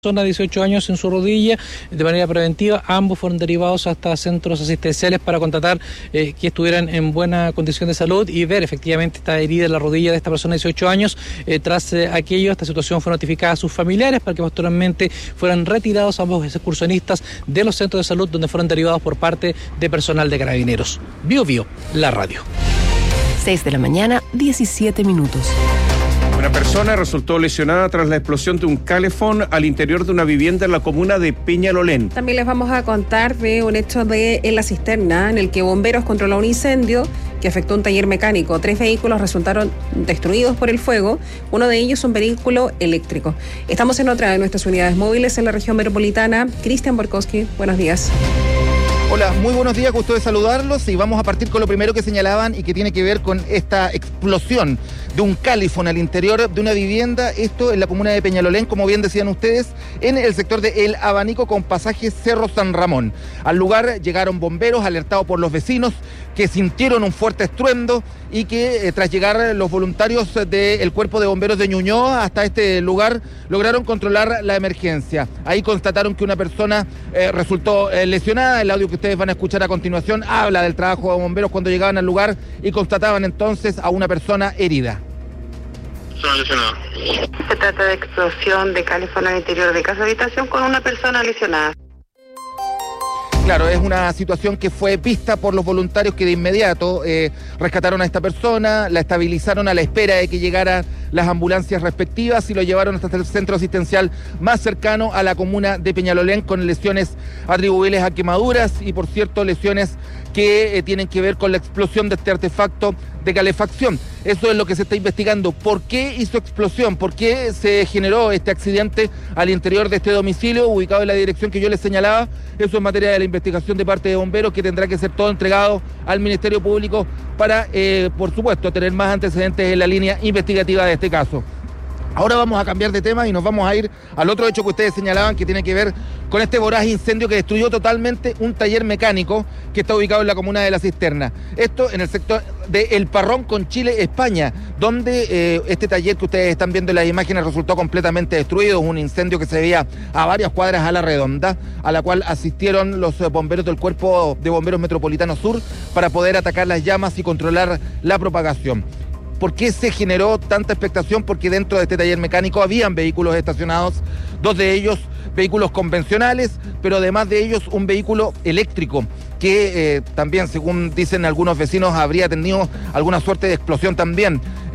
persona de 18 años en su rodilla de manera preventiva. Ambos fueron derivados hasta centros asistenciales para constatar que estuvieran en buena condición de salud y ver efectivamente esta herida en la rodilla de esta persona de 18 años. Tras aquello, esta situación fue notificada a sus familiares para que posteriormente fueran retirados ambos excursionistas de los centros de salud donde fueron derivados por parte de personal de Carabineros. Bio Bio, la radio. 6 de la mañana, 17 minutos. Una persona resultó lesionada tras la explosión de un calefón al interior de una vivienda en la comuna de Peñalolén. También les vamos a contar de un hecho en la cisterna en el que bomberos controló un incendio que afectó un taller mecánico. 3 vehículos resultaron destruidos por el fuego, uno de ellos un vehículo eléctrico. Estamos en otra de nuestras unidades móviles en la región metropolitana. Cristian Borkowski, buenos días. Hola, muy buenos días, gusto de saludarlos y vamos a partir con lo primero que señalaban y que tiene que ver con esta explosión de un calefón al interior de una vivienda, esto en la comuna de Peñalolén, como bien decían ustedes, en el sector de El Abanico con pasaje Cerro San Ramón. Al lugar llegaron bomberos alertados por los vecinos que sintieron un fuerte estruendo y que tras llegar los voluntarios del Cuerpo de Bomberos de Ñuñoa hasta este lugar lograron controlar la emergencia. Ahí constataron que una persona resultó lesionada. El audio que ustedes van a escuchar a continuación habla del trabajo de bomberos cuando llegaban al lugar y constataban entonces a una persona herida. Se trata de explosión de calefón al interior de casa habitación con una persona lesionada. Claro, es una situación que fue vista por los voluntarios que de inmediato rescataron a esta persona, la estabilizaron a la espera de que llegaran las ambulancias respectivas y lo llevaron hasta el centro asistencial más cercano a la comuna de Peñalolén con lesiones atribuibles a quemaduras y, por cierto, lesiones que tienen que ver con la explosión de este artefacto de calefacción. Eso es lo que se está investigando. ¿Por qué hizo explosión? ¿Por qué se generó este accidente al interior de este domicilio ubicado en la dirección que yo les señalaba? Eso es materia de la investigación de parte de bomberos que tendrá que ser todo entregado al Ministerio Público para, por supuesto, tener más antecedentes en la línea investigativa de este caso. Ahora vamos a cambiar de tema y nos vamos a ir al otro hecho que ustedes señalaban que tiene que ver con este voraz incendio que destruyó totalmente un taller mecánico que está ubicado en la comuna de La Cisterna. Esto en el sector de El Parrón con Chile, España, donde este taller que ustedes están viendo en las imágenes resultó completamente destruido. Un incendio que se veía a varias cuadras a la redonda, a la cual asistieron los bomberos del Cuerpo de Bomberos Metropolitano Sur para poder atacar las llamas y controlar la propagación. ¿Por qué se generó tanta expectación? Porque dentro de este taller mecánico habían vehículos estacionados, 2 de ellos vehículos convencionales, pero además de ellos un vehículo eléctrico que también, según dicen algunos vecinos, habría tenido alguna suerte de explosión también,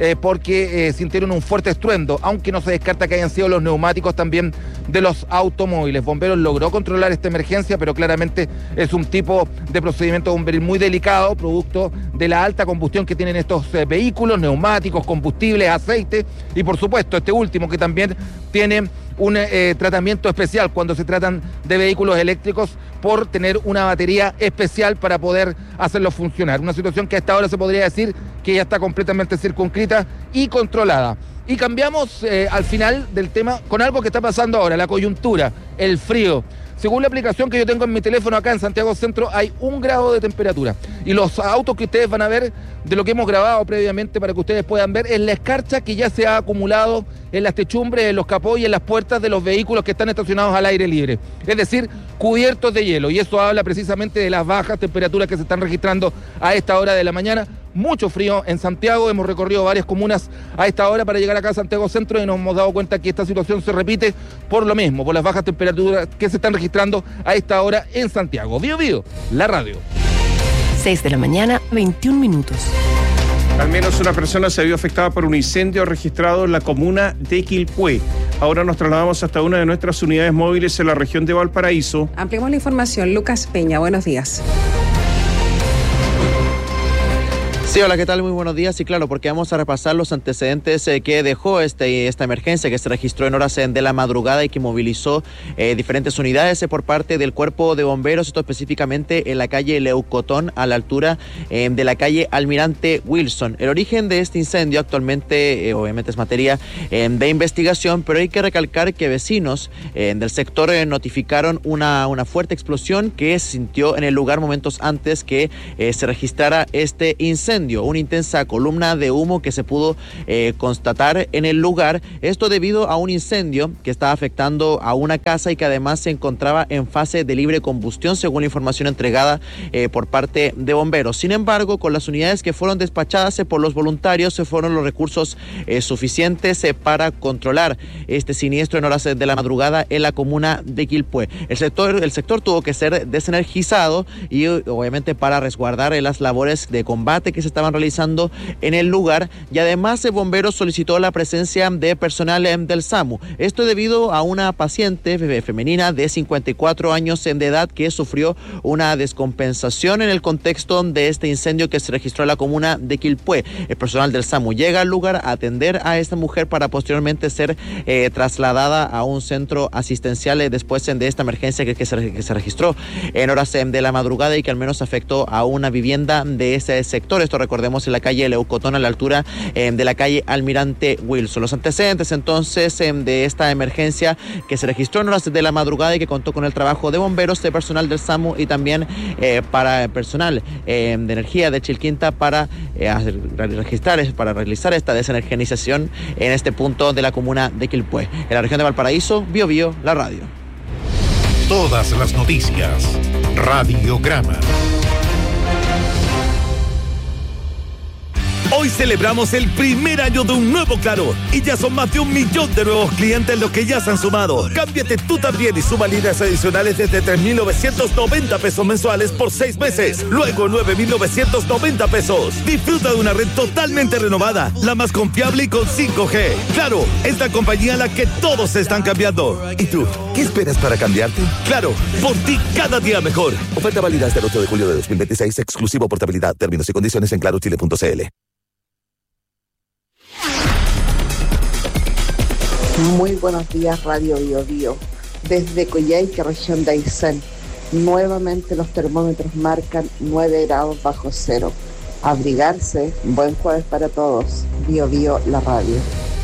porque sintieron un fuerte estruendo, aunque no se descarta que hayan sido los neumáticos también de los automóviles. Bomberos logró controlar esta emergencia, pero claramente es un tipo de procedimiento bomberil muy delicado, producto de la alta combustión que tienen estos vehículos, neumáticos, combustibles, aceite y por supuesto este último que también tiene un tratamiento especial cuando se tratan de vehículos eléctricos por tener una batería especial para poder hacerlo funcionar. Una situación que hasta ahora se podría decir que ya está completamente circunscrita y controlada. Y cambiamos al final del tema con algo que está pasando ahora, la coyuntura, el frío. Según la aplicación que yo tengo en mi teléfono acá en Santiago Centro, hay 1 grado de temperatura. Y los autos que ustedes van a ver, de lo que hemos grabado previamente para que ustedes puedan ver, es la escarcha que ya se ha acumulado en las techumbres, en los capós y en las puertas de los vehículos que están estacionados al aire libre. Es decir, cubiertos de hielo. Y eso habla precisamente de las bajas temperaturas que se están registrando a esta hora de la mañana. Mucho frío en Santiago, hemos recorrido varias comunas a esta hora para llegar acá a Santiago Centro y nos hemos dado cuenta que esta situación se repite por lo mismo, por las bajas temperaturas que se están registrando a esta hora en Santiago. Bio Bio, la radio. 6 de la mañana, 21 minutos. Al menos una persona se vio afectada por un incendio registrado en la comuna de Quilpué. Ahora nos trasladamos hasta una de nuestras unidades móviles en la región de Valparaíso. Ampliamos la información. Lucas Peña, buenos días. Sí, hola, ¿qué tal? Muy buenos días. Y claro, porque vamos a repasar los antecedentes que dejó esta emergencia que se registró en horas de la madrugada y que movilizó diferentes unidades por parte del Cuerpo de Bomberos, esto específicamente en la calle Leucotón, a la altura de la calle Almirante Wilson. El origen de este incendio actualmente, obviamente, es materia de investigación, pero hay que recalcar que vecinos del sector notificaron una fuerte explosión que se sintió en el lugar momentos antes que se registrara este incendio. incendio, una intensa columna de humo que se pudo constatar en el lugar. Esto debido a un incendio que estaba afectando a una casa y que además se encontraba en fase de libre combustión, según la información entregada por parte de bomberos. Sin embargo, con las unidades que fueron despachadas por los voluntarios, se fueron los recursos suficientes para controlar este siniestro en horas de la madrugada en la comuna de Quilpué. El sector tuvo que ser desenergizado y obviamente para resguardar las labores de combate que se estaban realizando en el lugar, y además el bombero solicitó la presencia de personal del SAMU. Esto debido a una paciente femenina de 54 años de edad que sufrió una descompensación en el contexto de este incendio que se registró en la comuna de Quilpué. El personal del SAMU llega al lugar a atender a esta mujer para posteriormente ser trasladada a un centro asistencial después de esta emergencia que se registró en horas de la madrugada y que al menos afectó a una vivienda de ese sector. Esto recordemos en la calle Leucotón, a la altura de la calle Almirante Wilson. Los antecedentes entonces de esta emergencia que se registró en horas de la madrugada y que contó con el trabajo de bomberos, de personal del SAMU y también para personal de energía de Chilquinta para realizar esta desenergización en este punto de la comuna de Quilpué. En la región de Valparaíso, Biobío, la radio. Todas las noticias, Radiograma. Hoy celebramos el primer año de un nuevo Claro y ya son más de 1 millón de nuevos clientes los que ya se han sumado. Cámbiate tú también y suma líneas adicionales desde 3.990 pesos mensuales por 6 meses. Luego 9.990 pesos. Disfruta de una red totalmente renovada, la más confiable y con 5G. Claro, es la compañía a la que todos se están cambiando. ¿Y tú? ¿Qué esperas para cambiarte? Claro, por ti cada día mejor. Oferta válida hasta el 8 de julio de 2026, exclusivo portabilidad. Términos y condiciones en clarochile.cl. Muy buenos días, Radio Biobío. Desde Coyhaique, región de Aysén, nuevamente los termómetros marcan 9 grados bajo cero. Abrigarse. Buen jueves para todos. Biobío, la radio.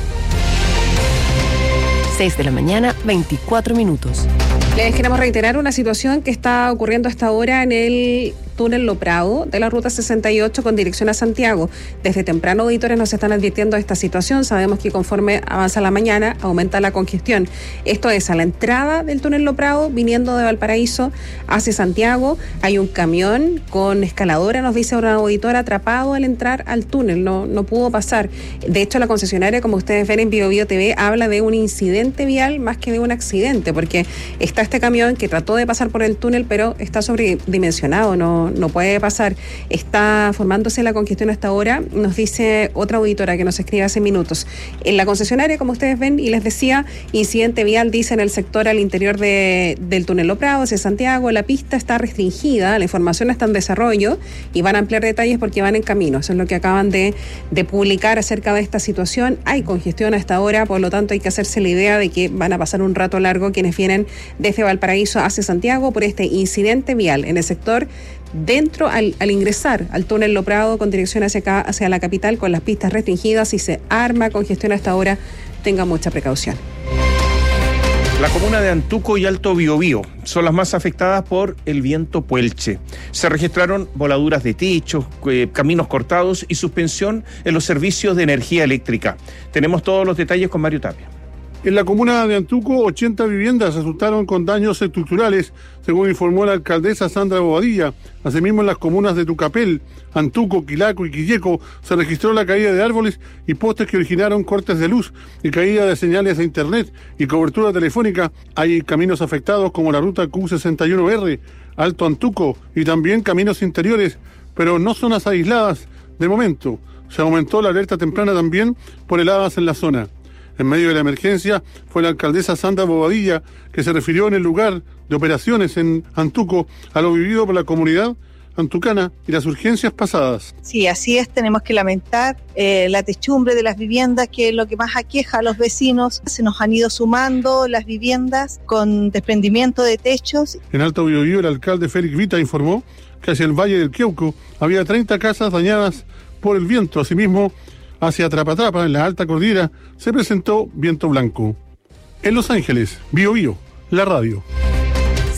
6 de la mañana, 24 minutos. Les queremos reiterar una situación que está ocurriendo hasta ahora en el túnel Lo Prado de la ruta 68 con dirección a Santiago. Desde temprano, auditores nos están advirtiendo de esta situación. Sabemos que conforme avanza la mañana aumenta la congestión. Esto es a la entrada del túnel Lo Prado, viniendo de Valparaíso hacia Santiago. Hay un camión con escaladora, nos dice una auditora, atrapado al entrar al túnel. No pudo pasar. De hecho, la concesionaria, como ustedes ven en Biobío TV, habla de un incidente vial más que de un accidente, porque está este camión que trató de pasar por el túnel, pero está sobredimensionado, no puede pasar. Está formándose la congestión hasta ahora, nos dice otra auditora que nos escribe hace minutos. En la concesionaria, como ustedes ven, y les decía, incidente vial, dice en el sector al interior del túnel Lo Prado, hacia Santiago. La pista está restringida, la información está en desarrollo y van a ampliar detalles porque van en camino. Eso es lo que acaban de publicar acerca de esta situación. Hay congestión hasta ahora, por lo tanto hay que hacerse la idea de que van a pasar un rato largo quienes vienen desde Valparaíso hacia Santiago por este incidente vial en el sector dentro al ingresar al túnel Lo Prado con dirección hacia acá, hacia la capital, con las pistas restringidas y se arma congestión hasta ahora. Tenga mucha precaución. La comuna de Antuco y Alto Biobío son las más afectadas por el viento Puelche. Se registraron voladuras de techo, caminos cortados y suspensión en los servicios de energía eléctrica. Tenemos todos los detalles con Mario Tapia. En la comuna de Antuco, 80 viviendas resultaron con daños estructurales, según informó la alcaldesa Sandra Bobadilla. Asimismo, en las comunas de Tucapel, Antuco, Quilaco y Quilleco se registró la caída de árboles y postes que originaron cortes de luz y caída de señales de internet y cobertura telefónica. Hay caminos afectados como la ruta Q61R, Alto Antuco y también caminos interiores, pero no zonas aisladas de momento. Se aumentó la alerta temprana también por heladas en la zona. En medio de la emergencia fue la alcaldesa Sandra Bobadilla que se refirió en el lugar de operaciones en Antuco a lo vivido por la comunidad antucana y las urgencias pasadas. Sí, así es, tenemos que lamentar la techumbre de las viviendas, que es lo que más aqueja a los vecinos. Se nos han ido sumando las viviendas con desprendimiento de techos. En Alto Biobío, el alcalde Félix Vita informó que hacia el Valle del Queuco había 30 casas dañadas por el viento. Asimismo, hacia Trapatrapa, en la alta cordillera, se presentó viento blanco. En Los Ángeles, Biobío, la radio.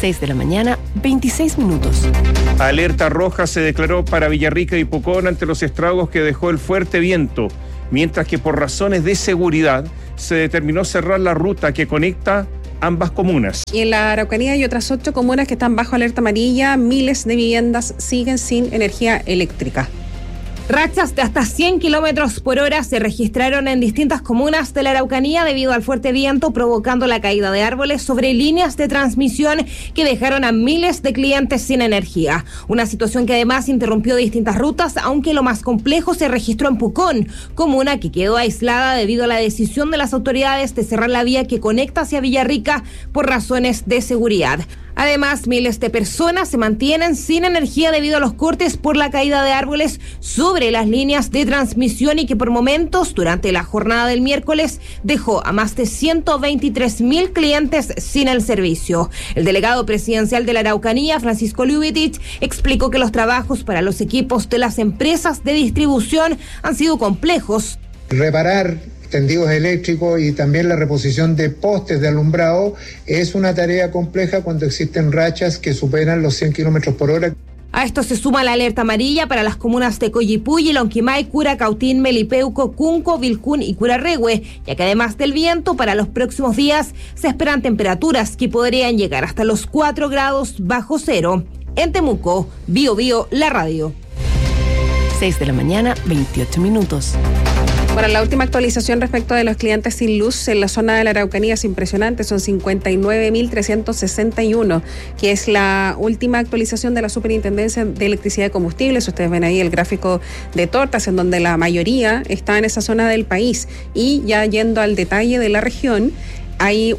6 de la mañana, 26 minutos. Alerta roja se declaró para Villarrica y Pucón ante los estragos que dejó el fuerte viento, mientras que por razones de seguridad se determinó cerrar la ruta que conecta ambas comunas. Y en la Araucanía hay otras 8 comunas que están bajo alerta amarilla. Miles de viviendas siguen sin energía eléctrica. Rachas de hasta 100 kilómetros por hora se registraron en distintas comunas de la Araucanía debido al fuerte viento, provocando la caída de árboles sobre líneas de transmisión que dejaron a miles de clientes sin energía. Una situación que además interrumpió distintas rutas, aunque lo más complejo se registró en Pucón, comuna que quedó aislada debido a la decisión de las autoridades de cerrar la vía que conecta hacia Villarrica por razones de seguridad. Además, miles de personas se mantienen sin energía debido a los cortes por la caída de árboles sobre las líneas de transmisión y que por momentos, durante la jornada del miércoles, dejó a más de 123,000 clientes sin el servicio. El delegado presidencial de la Araucanía, Francisco Lubitich, explicó que los trabajos para los equipos de las empresas de distribución han sido complejos. Reparar tendidos eléctricos y también la reposición de postes de alumbrado es una tarea compleja cuando existen rachas que superan los 100 kilómetros por hora. A esto se suma la alerta amarilla para las comunas de Coyipulli, Lonquimay, Curacautín, Melipeuco, Cunco, Vilcún y Curarrehue, ya que además del viento, para los próximos días se esperan temperaturas que podrían llegar hasta los 4 grados bajo cero. En Temuco, Bío Bío, la radio. 6 de la mañana, 28 minutos. Bueno, la última actualización respecto de los clientes sin luz en la zona de la Araucanía es impresionante, son 59.361, que es la última actualización de la Superintendencia de Electricidad y Combustibles. Ustedes ven ahí el gráfico de tortas, en donde la mayoría está en esa zona del país. Y ya yendo al detalle de la región, hay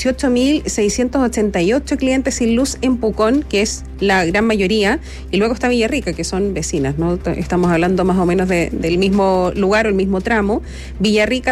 18.688 clientes sin luz en Pucón, que es la gran mayoría, y luego está Villarrica, que son vecinas, ¿no? Estamos hablando más o menos del mismo lugar o el mismo tramo. Villarrica,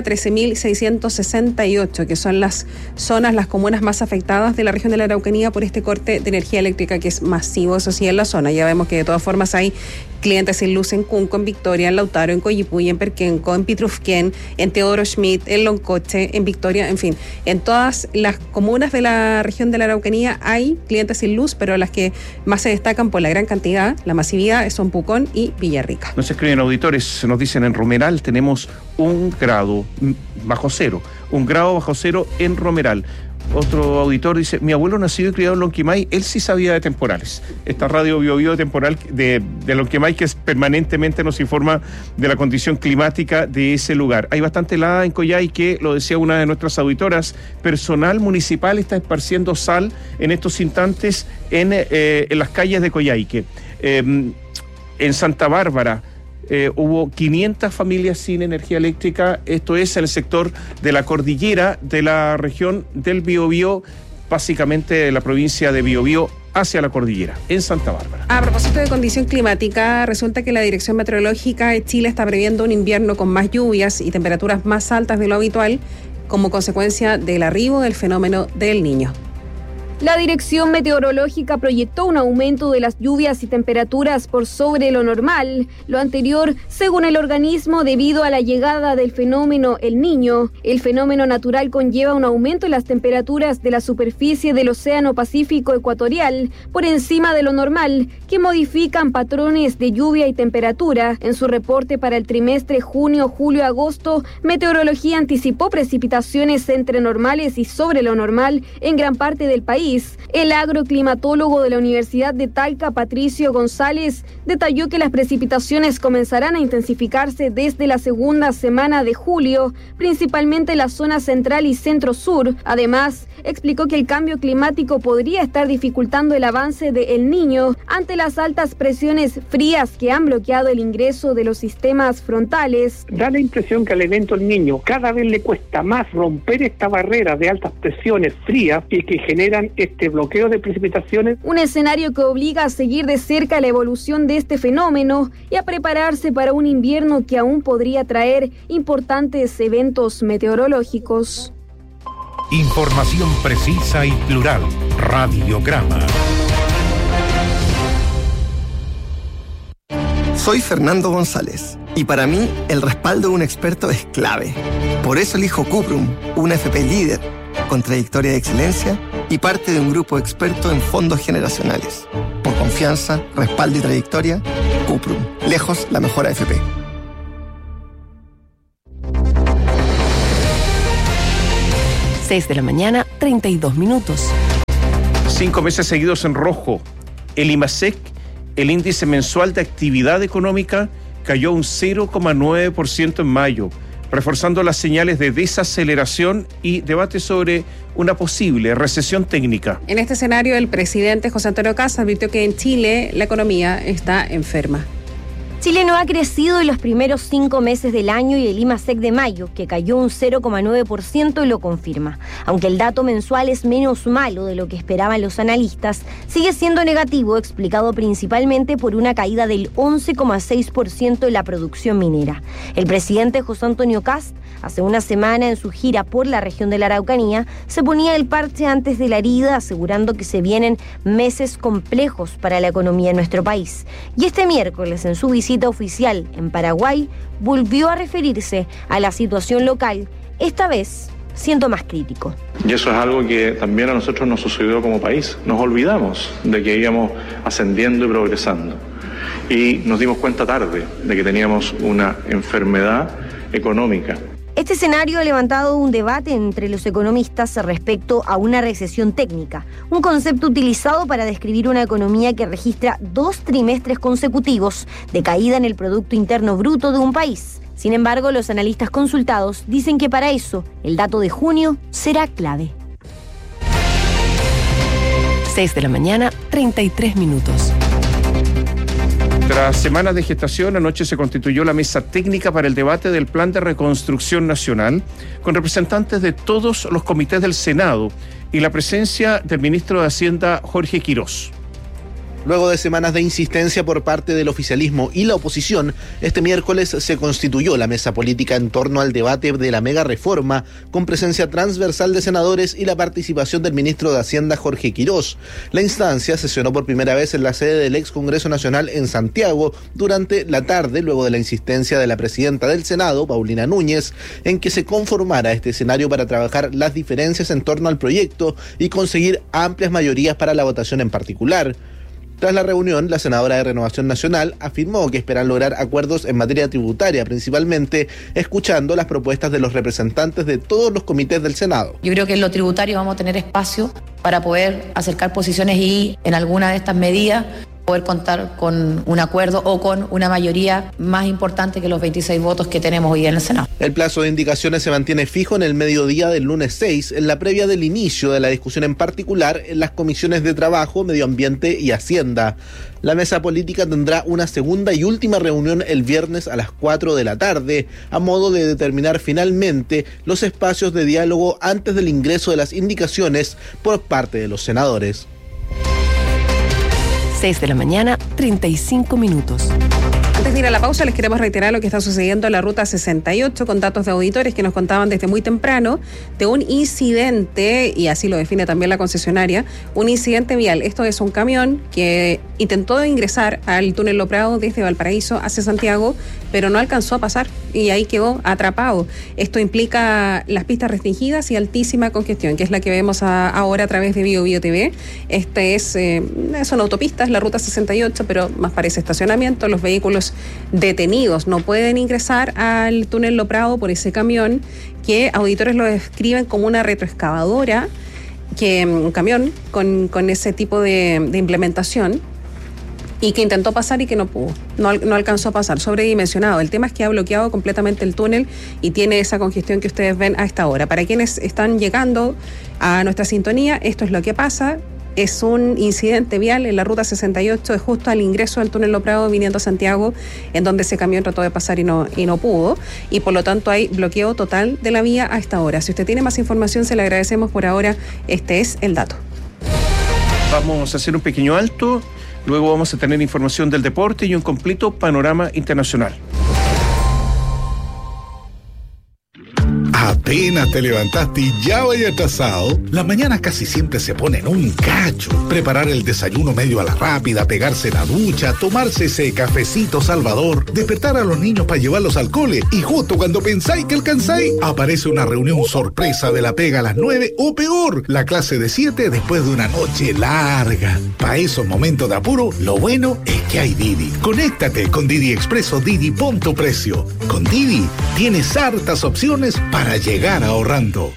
13.668, que son las zonas, las comunas más afectadas de la región de la Araucanía por este corte de energía eléctrica que es masivo, eso sí, en la zona. Ya vemos que de todas formas hay clientes sin luz en Cunco, en Victoria, en Lautaro, en Coyipulli, en Perquenco, en Pitrufquén, en Teodoro Schmidt, en Loncoche, en Victoria, en fin. En todas las comunas de la región de la Araucanía hay clientes sin luz, pero las que más se destacan por la gran cantidad, la masividad, son Pucón y Villarrica. Nos escriben auditores, nos dicen en Romeral tenemos 1 grado bajo cero, 1 grado bajo cero en Romeral. Otro auditor dice, mi abuelo nacido y criado en Lonquimay, él sí sabía de temporales. Esta radio Bío Bío temporal de Lonquimay, que permanentemente nos informa de la condición climática de ese lugar. Hay bastante helada en Coyhai, que lo decía una de nuestras auditoras, personal municipal está esparciendo sal en estos instantes en las calles de Coyhaique. En Santa Bárbara hubo 500 familias sin energía eléctrica, esto es en el sector de la cordillera de la región del Biobío, básicamente de la provincia de Biobío hacia la cordillera, en Santa Bárbara. A propósito de condición climática, resulta que la Dirección Meteorológica de Chile está previendo un invierno con más lluvias y temperaturas más altas de lo habitual como consecuencia del arribo del fenómeno del Niño. La Dirección Meteorológica proyectó un aumento de las lluvias y temperaturas por sobre lo normal, lo anterior, según el organismo, debido a la llegada del fenómeno El Niño. El fenómeno natural conlleva un aumento en las temperaturas de la superficie del Océano Pacífico ecuatorial por encima de lo normal, que modifican patrones de lluvia y temperatura. En su reporte para el trimestre junio, julio, agosto, Meteorología anticipó precipitaciones entre normales y sobre lo normal en gran parte del país. El agroclimatólogo de la Universidad de Talca, Patricio González, detalló que las precipitaciones comenzarán a intensificarse desde la segunda semana de julio, principalmente en la zona central y centro-sur. Además, explicó que el cambio climático podría estar dificultando el avance de El Niño ante las altas presiones frías que han bloqueado el ingreso de los sistemas frontales. Da la impresión que al evento El Niño cada vez le cuesta más romper esta barrera de altas presiones frías y que generan este bloqueo de precipitaciones. Un escenario que obliga a seguir de cerca la evolución de este fenómeno y a prepararse para un invierno que aún podría traer importantes eventos meteorológicos. Información precisa y plural. Radiograma. Soy Fernando González y para mí el respaldo de un experto es clave. Por eso elijo Cuprum, una FP líder con trayectoria de excelencia y parte de un grupo experto en fondos generacionales. Por confianza, respaldo y trayectoria, Cuprum. Lejos la mejor AFP. 6 de la mañana, 32 minutos. 5 meses seguidos en rojo. El IMASEC, el índice mensual de actividad económica, cayó un 0,9% en mayo, reforzando las señales de desaceleración y debate sobre una posible recesión técnica. En este escenario, el presidente José Antonio Kast advirtió que en Chile la economía está enferma. Chile no ha crecido en los primeros 5 meses del año y el IMASEC de mayo, que cayó un 0,9%, lo confirma. Aunque el dato mensual es menos malo de lo que esperaban los analistas, sigue siendo negativo, explicado principalmente por una caída del 11,6% en la producción minera. El presidente José Antonio Kast, hace una semana en su gira por la región de la Araucanía, se ponía el parche antes de la herida, asegurando que se vienen meses complejos para la economía en nuestro país. Y este miércoles, en su visita oficial en Paraguay, volvió a referirse a la situación local, esta vez siendo más crítico. Y eso es algo que también a nosotros nos sucedió como país. Nos olvidamos de que íbamos ascendiendo y progresando. Y nos dimos cuenta tarde de que teníamos una enfermedad económica. Este escenario ha levantado un debate entre los economistas respecto a una recesión técnica, un concepto utilizado para describir una economía que registra 2 trimestres consecutivos de caída en el Producto Interno Bruto de un país. Sin embargo, los analistas consultados dicen que para eso el dato de junio será clave. 6 de la mañana, 33 minutos. Tras semanas de gestación, anoche se constituyó la mesa técnica para el debate del Plan de Reconstrucción Nacional, con representantes de todos los comités del Senado y la presencia del ministro de Hacienda, Jorge Quirós. Luego de semanas de insistencia por parte del oficialismo y la oposición, este miércoles se constituyó la mesa política en torno al debate de la mega reforma, con presencia transversal de senadores y la participación del ministro de Hacienda, Jorge Quirós. La instancia sesionó por primera vez en la sede del ex Congreso Nacional en Santiago durante la tarde, luego de la insistencia de la presidenta del Senado, Paulina Núñez, en que se conformara este escenario para trabajar las diferencias en torno al proyecto y conseguir amplias mayorías para la votación en particular. Tras la reunión, la senadora de Renovación Nacional afirmó que esperan lograr acuerdos en materia tributaria, principalmente escuchando las propuestas de los representantes de todos los comités del Senado. Yo creo que en lo tributario vamos a tener espacio para poder acercar posiciones y en alguna de estas medidas poder contar con un acuerdo o con una mayoría más importante que los 26 votos que tenemos hoy en el Senado. El plazo de indicaciones se mantiene fijo en el mediodía del lunes 6, en la previa del inicio de la discusión, en particular en las comisiones de Trabajo, Medio Ambiente y Hacienda. La mesa política tendrá una segunda y última reunión el viernes a las 4 de la tarde, a modo de determinar finalmente los espacios de diálogo antes del ingreso de las indicaciones por parte de los senadores. 6 de la mañana, 35 minutos. Antes de ir a la pausa, les queremos reiterar lo que está sucediendo en la Ruta 68 con datos de auditores que nos contaban desde muy temprano de un incidente, y así lo define también la concesionaria, un incidente vial. Esto es un camión que intentó ingresar al túnel Lo Prado desde Valparaíso hacia Santiago, pero no alcanzó a pasar y ahí quedó atrapado. Esto implica las pistas restringidas y altísima congestión, que es la que vemos ahora a través de BioBio TV. Son autopistas, la Ruta 68, pero más parece estacionamiento. Los vehículos detenidos no pueden ingresar al túnel Lo Prado por ese camión, que auditores lo describen como una retroexcavadora, un camión con ese tipo de implementación, y que intentó pasar y que no pudo, no alcanzó a pasar, sobredimensionado. El tema es que ha bloqueado completamente el túnel y tiene esa congestión que ustedes ven a esta hora. Para quienes están llegando a nuestra sintonía, esto es lo que pasa. Es un incidente vial en la Ruta 68, es justo al ingreso del túnel Lo Prado viniendo a Santiago, en donde ese camión trató de pasar y no pudo, y por lo tanto hay bloqueo total de la vía a esta hora. Si usted tiene más información, se le agradecemos. Por ahora, este es el dato. Vamos a hacer un pequeño alto, luego vamos a tener información del deporte y un completo panorama internacional. A Apenas te levantaste y ya vaya atrasado. Las mañanas casi siempre se ponen un cacho. Preparar el desayuno medio a la rápida, pegarse la ducha, tomarse ese cafecito salvador, despertar a los niños para llevarlos al cole y justo cuando pensáis que alcanzáis, aparece una reunión sorpresa de la pega a las 9 o peor, la clase de 7 después de una noche larga. Para esos momentos de apuro, lo bueno es que hay Didi. Conéctate con Didi Expreso Didi Pon tu Precio. Con Didi tienes hartas opciones para llegar ahorrando.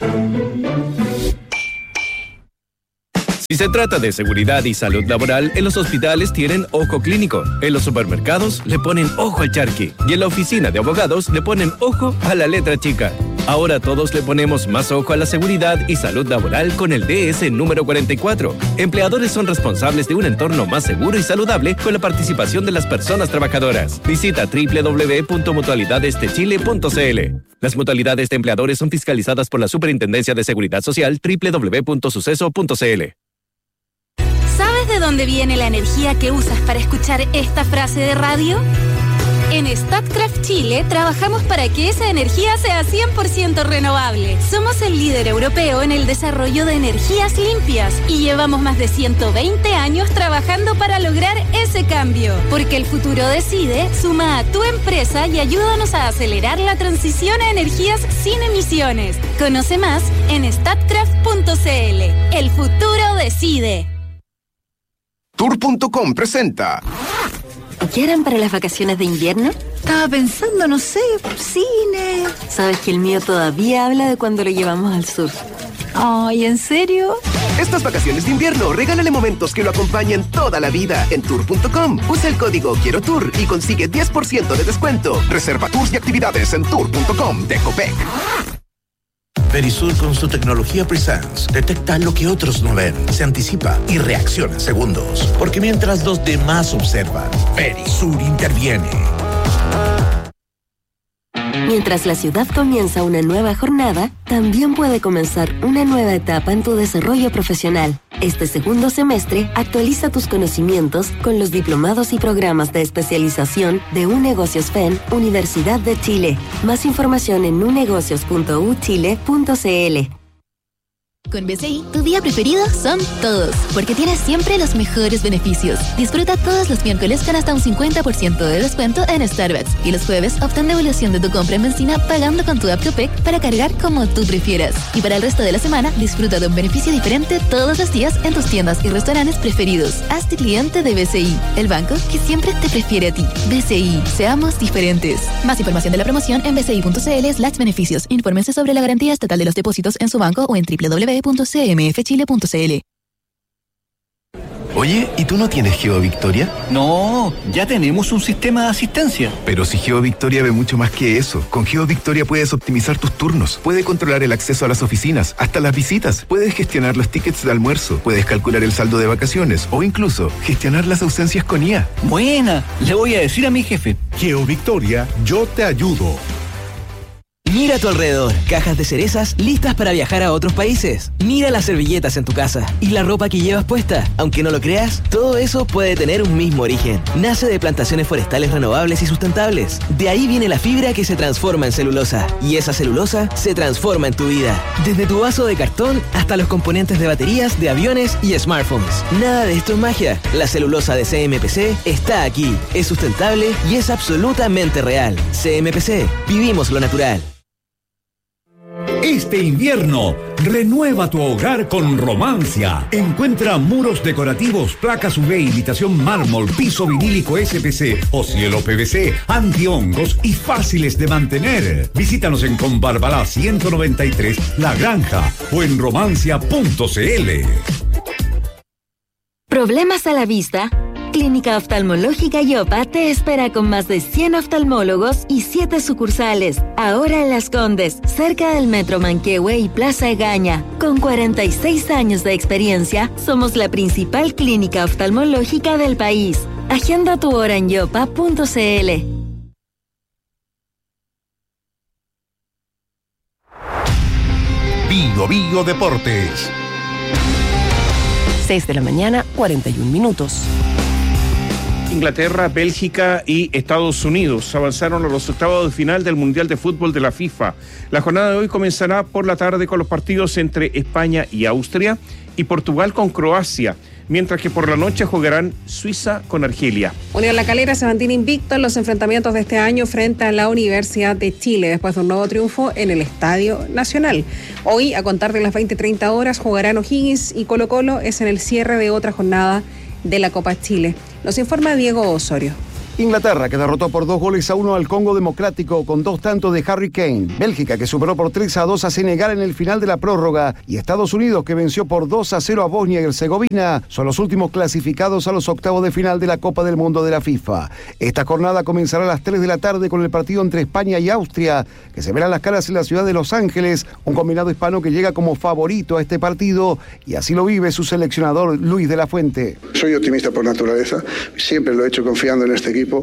Si se trata de seguridad y salud laboral, en los hospitales tienen ojo clínico, en los supermercados le ponen ojo al charqui y en la oficina de abogados le ponen ojo a la letra chica. Ahora todos le ponemos más ojo a la seguridad y salud laboral con el DS número 44. Empleadores son responsables de un entorno más seguro y saludable con la participación de las personas trabajadoras. Visita www.mutualidadesdechile.cl. Las mutualidades de empleadores son fiscalizadas por la Superintendencia de Seguridad Social www.suceso.cl. ¿Sabes de dónde viene la energía que usas para escuchar esta frase de radio? En Statkraft Chile trabajamos para que esa energía sea 100% renovable. Somos el líder europeo en el desarrollo de energías limpias y llevamos más de 120 años trabajando para lograr ese cambio. Porque el futuro decide, suma a tu empresa y ayúdanos a acelerar la transición a energías sin emisiones. Conoce más en statkraft.cl. El futuro decide. Tour.com presenta. ¿Qué harán para las vacaciones de invierno? Estaba pensando, no sé, cine. Sabes que el mío todavía habla de cuando lo llevamos al sur. Ay, ¿en serio? Estas vacaciones de invierno, regálale momentos que lo acompañen toda la vida en Tour.com. Usa el código Quiero Tour y consigue 10% de descuento. Reserva tours y actividades en Tour.com de Copec. Verisur con su tecnología Presence detecta lo que otros no ven, se anticipa y reacciona en segundos. Porque mientras los demás observan, Verisur interviene. Mientras la ciudad comienza una nueva jornada, también puede comenzar una nueva etapa en tu desarrollo profesional. Este segundo semestre, actualiza tus conocimientos con los diplomados y programas de especialización de UNegocios FEN, Universidad de Chile. Más información en unegocios.uchile.cl. Con BCI, tu día preferido son todos, porque tienes siempre los mejores beneficios. Disfruta todos los miércoles con hasta un 50% de descuento en Starbucks y los jueves obtén devolución de tu compra en benzina pagando con tu app Copec para cargar como tú prefieras. Y para el resto de la semana, disfruta de un beneficio diferente todos los días en tus tiendas y restaurantes preferidos. Hazte cliente de BCI, el banco que siempre te prefiere a ti. BCI, seamos diferentes. Más información de la promoción en bci.cl/beneficios. Infórmense sobre la garantía estatal de los depósitos en su banco o en www.cmfchile.cl. Oye, ¿y tú no tienes GeoVictoria? No, ya tenemos un sistema de asistencia. Pero si GeoVictoria ve mucho más que eso. Con GeoVictoria puedes optimizar tus turnos, puedes controlar el acceso a las oficinas, hasta las visitas, puedes gestionar los tickets de almuerzo, puedes calcular el saldo de vacaciones o incluso gestionar las ausencias con IA. Buena, le voy a decir a mi jefe. GeoVictoria, yo te ayudo. Mira a tu alrededor, cajas de cerezas listas para viajar a otros países. Mira las servilletas en tu casa y la ropa que llevas puesta. Aunque no lo creas, todo eso puede tener un mismo origen. Nace de plantaciones forestales renovables y sustentables. De ahí viene la fibra que se transforma en celulosa. Y esa celulosa se transforma en tu vida. Desde tu vaso de cartón hasta los componentes de baterías, de aviones y smartphones. Nada de esto es magia. La celulosa de CMPC está aquí. Es sustentable y es absolutamente real. CMPC, vivimos lo natural. Este invierno, renueva tu hogar con Romancia. Encuentra muros decorativos, placas UV, imitación mármol, piso vinílico SPC o cielo PVC, antihongos y fáciles de mantener. Visítanos en Combarbalá 193, La Granja o en romancia.cl. ¿Problemas a la vista? Clínica Oftalmológica Yopa te espera con más de 100 oftalmólogos y 7 sucursales. Ahora en Las Condes, cerca del Metro Manquehue y Plaza Egaña. Con 46 años de experiencia, somos la principal clínica oftalmológica del país. Agenda tu hora en yopa.cl. Bio Bio Inglaterra, Bélgica y Estados Unidos avanzaron a los octavos de final del Mundial de Fútbol de la FIFA. La jornada de hoy comenzará por la tarde con los partidos entre España y Austria y Portugal con Croacia, mientras que por la noche jugarán Suiza con Argelia. Unión La Calera se mantiene invicto en los enfrentamientos de este año frente a la Universidad de Chile, después de un nuevo triunfo en el Estadio Nacional. Hoy, a contar de las 20:30 horas, jugarán O'Higgins y Colo-Colo. Es en el cierre de otra jornada de la Copa Chile. Nos informa Diego Osorio. Inglaterra, que derrotó por 2-1 al Congo Democrático con 2 tantos de Harry Kane. Bélgica, que superó por 3-2 a Senegal en el final de la prórroga. Y Estados Unidos, que venció por 2-0 a Bosnia y Herzegovina, son los últimos clasificados a los octavos de final de la Copa del Mundo de la FIFA. Esta jornada comenzará a las 3 de la tarde con el partido entre España y Austria, que se verán las caras en la ciudad de Los Ángeles, un combinado hispano que llega como favorito a este partido, y así lo vive su seleccionador Luis de la Fuente. Soy optimista por naturaleza, siempre lo he hecho confiando en este equipo.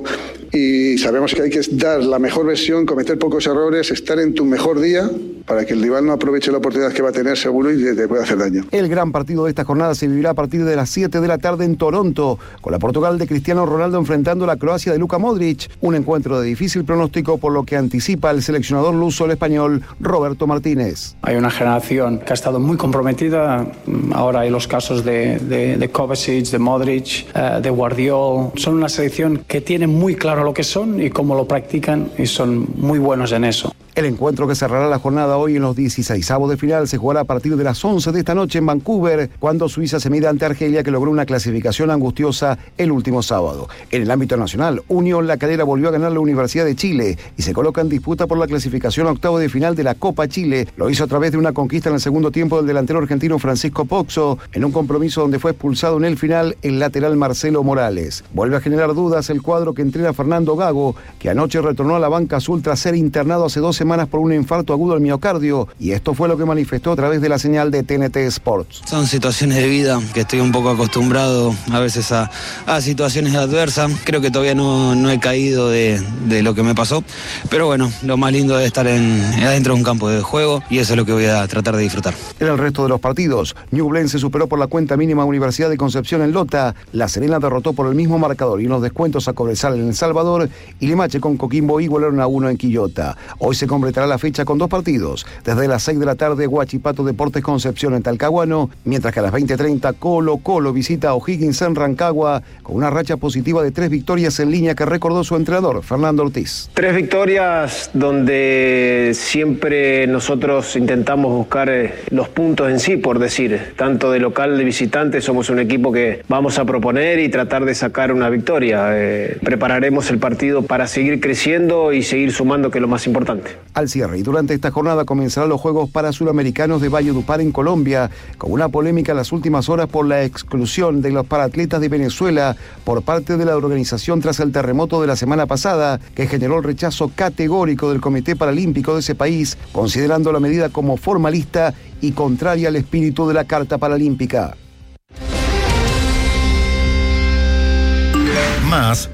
Y sabemos que hay que dar la mejor versión, cometer pocos errores, estar en tu mejor día para que el rival no aproveche la oportunidad que va a tener seguro y te pueda hacer daño. El gran partido de esta jornada se vivirá a partir de las 7 de la tarde en Toronto, con la Portugal de Cristiano Ronaldo enfrentando a la Croacia de Luka Modric, un encuentro de difícil pronóstico por lo que anticipa el seleccionador luso, el español Roberto Martínez. Hay una generación que ha estado muy comprometida, ahora hay los casos de Kovacic, de Modric, de Guardiola. Son una selección que tiene muy claro lo que son y cómo lo practican y son muy buenos en eso. El encuentro que cerrará la jornada hoy en los 16avos de final se jugará a partir de las 11 de esta noche en Vancouver, cuando Suiza se mida ante Argelia, que logró una clasificación angustiosa el último sábado. En el ámbito nacional, Unión La Calera volvió a ganar la Universidad de Chile y se coloca en disputa por la clasificación a octavos de final de la Copa Chile. Lo hizo a través de una conquista en el segundo tiempo del delantero argentino Francisco Poxo, en un compromiso donde fue expulsado en el final el lateral Marcelo Morales. Vuelve a generar dudas el cuadro que entrena Fernando Gago, que anoche retornó a la banca azul tras ser internado hace 2 semanas por un infarto agudo al miocardio, y esto fue lo que manifestó a través de la señal de TNT Sports. Son situaciones de vida que estoy un poco acostumbrado a veces a situaciones adversas. Creo que todavía no he caído de lo que me pasó, pero bueno, lo más lindo es estar adentro de un campo de juego y eso es lo que voy a tratar de disfrutar. En el resto de los partidos, Ñublense superó por la cuenta mínima a Universidad de Concepción en Lota, La Serena derrotó por el mismo marcador y unos descuentos a Cobresal en El Salvador, y Limache con Coquimbo igualaron a 1 en Quillota. Hoy se completará la fecha con 2 partidos. Desde las 6 de la tarde, Huachipato Deportes Concepción en Talcahuano, mientras que a las 20:30 Colo-Colo visita a O'Higgins en Rancagua, con una racha positiva de 3 victorias en línea que recordó su entrenador, Fernando Ortiz. 3 victorias donde siempre nosotros intentamos buscar los puntos en sí, por decir, tanto de local, de visitante, somos un equipo que vamos a proponer y tratar de sacar una victoria. Prepararemos el partido para seguir creciendo y seguir sumando, que es lo más importante. Al cierre y durante esta jornada comenzarán los Juegos Parasuramericanos de Valledupar en Colombia, con una polémica en las últimas horas por la exclusión de los paratletas de Venezuela por parte de la organización tras el terremoto de la semana pasada, que generó el rechazo categórico del Comité Paralímpico de ese país, considerando la medida como formalista y contraria al espíritu de la Carta Paralímpica. Más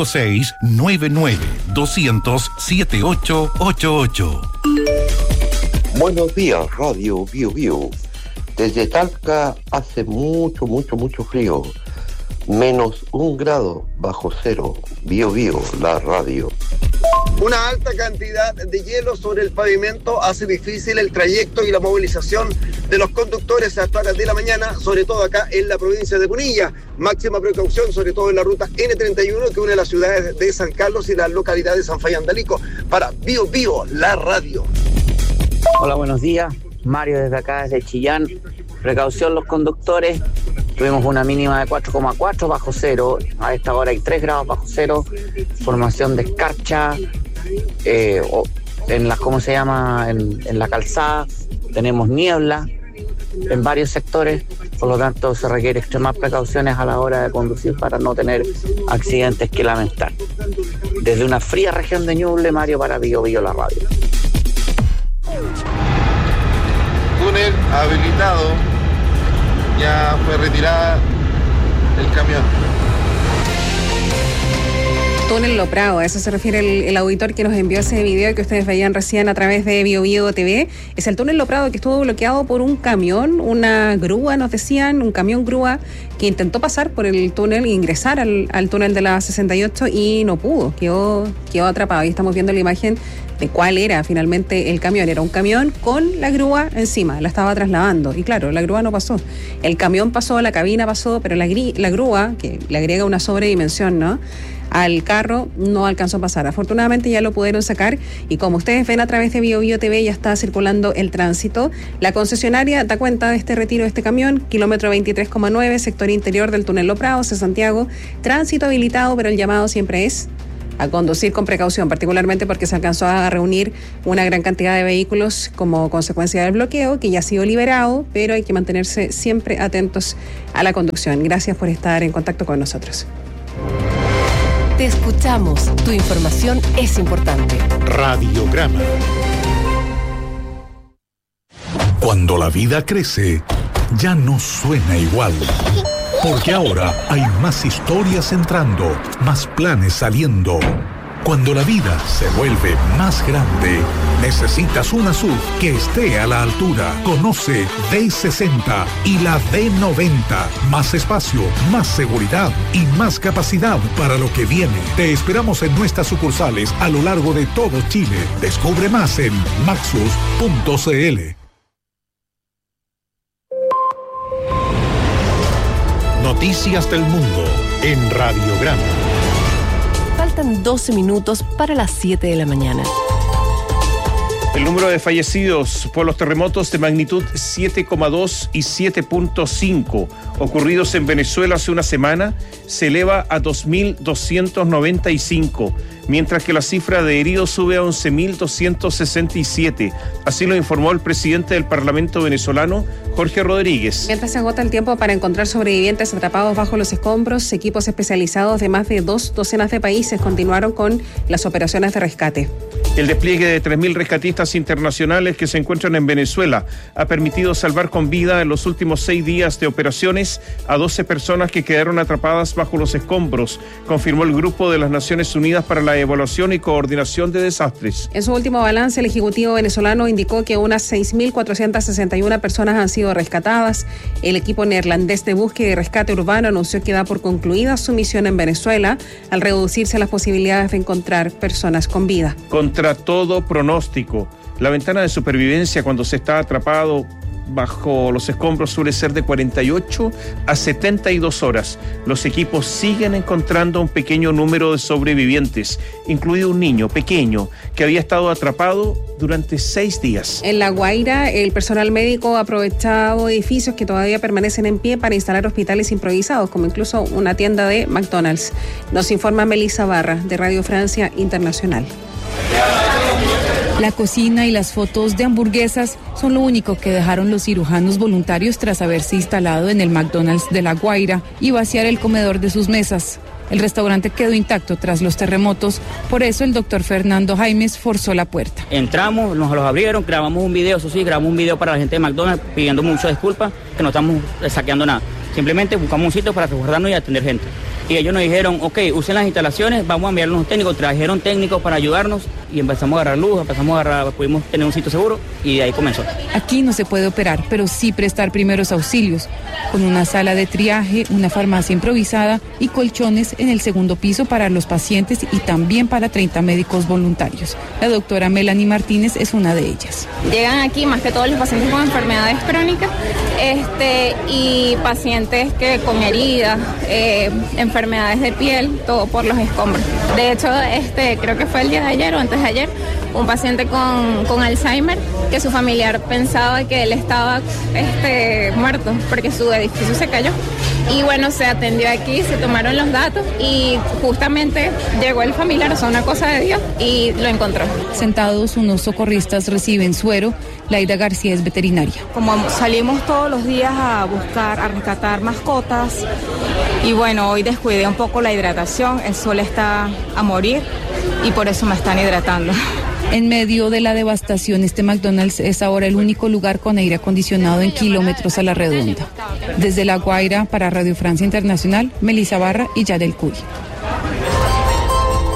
5699-200-7888. Buenos días, Radio Bio Bio. Desde Talca hace mucho frío. -1 grado bajo cero. Bio Bio, la radio. Una alta cantidad de hielo sobre el pavimento hace difícil el trayecto y la movilización de los conductores a estas horas de la mañana, sobre todo acá en la provincia de Punilla. Máxima precaución, sobre todo en la ruta N31, que une las ciudades de San Carlos y la localidad de San Fayandalico. Para Bio Bio, la radio. Hola, buenos días. Mario desde acá, desde Chillán. Precaución los conductores. Tuvimos una mínima de 4,4 bajo cero. A esta hora hay 3 grados bajo cero. Formación de escarcha. En la, ¿cómo se llama? En la calzada. Tenemos niebla en varios sectores. Por lo tanto, se requiere extremas precauciones a la hora de conducir para no tener accidentes que lamentar. Desde una fría región de Ñuble, Mario para Bio Bio, la radio. Túnel habilitado. Ya fue retirada el camión. túnel Lo Prado, a eso se refiere el auditor que nos envió ese video que ustedes veían recién a través de BioBio TV. Es el túnel Lo Prado que estuvo bloqueado por un camión, una grúa, nos decían, un camión grúa que intentó pasar por el túnel e ingresar al túnel de la 68 y no pudo, quedó atrapado. Y estamos viendo la imagen de cuál era finalmente el camión. Era un camión con la grúa encima, la estaba trasladando. Y claro, la grúa no pasó. El camión pasó, la cabina pasó, pero la grúa, que le agrega una sobredimensión, ¿no?, al carro, no alcanzó a pasar. Afortunadamente ya lo pudieron sacar y como ustedes ven a través de BioBio TV ya está circulando el tránsito. La concesionaria da cuenta de este retiro de este camión, kilómetro 23,9, sector interior del túnel Lo Prado, de Santiago. Tránsito habilitado, pero el llamado siempre es a conducir con precaución, particularmente porque se alcanzó a reunir una gran cantidad de vehículos como consecuencia del bloqueo, que ya ha sido liberado, pero hay que mantenerse siempre atentos a la conducción. Gracias por estar en contacto con nosotros. Te escuchamos. Tu información es importante. Radiograma. Cuando la vida crece, ya no suena igual. Porque ahora hay más historias entrando, más planes saliendo. Cuando la vida se vuelve más grande, necesitas una SUV que esté a la altura. Conoce D60 y la D90. Más espacio, más seguridad y más capacidad para lo que viene. Te esperamos en nuestras sucursales a lo largo de todo Chile. Descubre más en maxus.cl. Noticias del mundo en Radiograma. Faltan 12 minutos para las 7 de la mañana. El número de fallecidos por los terremotos de magnitud 7,2 y 7,5 ocurridos en Venezuela hace una semana se eleva a 2.295, mientras que la cifra de heridos sube a 11.267. Así lo informó el presidente del Parlamento venezolano, Jorge Rodríguez. Mientras se agota el tiempo para encontrar sobrevivientes atrapados bajo los escombros, equipos especializados de más de 2 docenas de países continuaron con las operaciones de rescate. El despliegue de 3.000 rescatistas internacionales que se encuentran en Venezuela ha permitido salvar con vida en los últimos 6 días de operaciones a 12 personas que quedaron atrapadas bajo los escombros, confirmó el Grupo de las Naciones Unidas para la Evaluación y Coordinación de Desastres. En su último balance, el Ejecutivo venezolano indicó que unas 6.461 personas han sido rescatadas. El equipo neerlandés de búsqueda y rescate urbano anunció que da por concluida su misión en Venezuela al reducirse las posibilidades de encontrar personas con vida. Contra todo pronóstico, la ventana de supervivencia cuando se está atrapado bajo los escombros suele ser de 48 a 72 horas. Los equipos siguen encontrando un pequeño número de sobrevivientes, incluido un niño pequeño que había estado atrapado durante 6 días. En La Guaira, el personal médico ha aprovechado edificios que todavía permanecen en pie para instalar hospitales improvisados, como incluso una tienda de McDonald's. Nos informa Melissa Barra, de Radio Francia Internacional. La cocina y las fotos de hamburguesas son lo único que dejaron los cirujanos voluntarios tras haberse instalado en el McDonald's de La Guaira y vaciar el comedor de sus mesas. El restaurante quedó intacto tras los terremotos, por eso el doctor Fernando Jaimes forzó la puerta. Entramos, nos los abrieron, grabamos un video, eso sí, grabamos un video para la gente de McDonald's pidiendo muchas disculpas, que no estamos saqueando nada. Simplemente buscamos un sitio para resguardarnos y atender gente. Y ellos nos dijeron, ok, usen las instalaciones, vamos a enviarles unos técnicos, trajeron técnicos para ayudarnos y empezamos a agarrar luz, pudimos tener un sitio seguro y de ahí comenzó. Aquí no se puede operar, pero sí prestar primeros auxilios, con una sala de triaje, una farmacia improvisada y colchones en el segundo piso para los pacientes y también para 30 médicos voluntarios. La doctora Melanie Martínez es una de ellas. Llegan aquí más que todos los pacientes con enfermedades crónicas y pacientes que con heridas, enfermedades de piel, todo por los escombros. De hecho, creo que fue el día de ayer o antes de ayer, un paciente con Alzheimer, que su familiar pensaba que él estaba muerto porque su edificio se cayó. Y bueno, se atendió aquí, se tomaron los datos y justamente llegó el familiar, o sea, una cosa de Dios, y lo encontró. Sentados, unos socorristas reciben suero. Laida García es veterinaria. Como salimos todos los días a buscar, a rescatar mascotas, y bueno, hoy descuidé un poco la hidratación, el sol está a morir y por eso me están hidratando. En medio de la devastación, este McDonald's es ahora el único lugar con aire acondicionado en kilómetros a la redonda. Desde La Guaira, para Radio Francia Internacional, Melissa Barra y Yadel Cuy.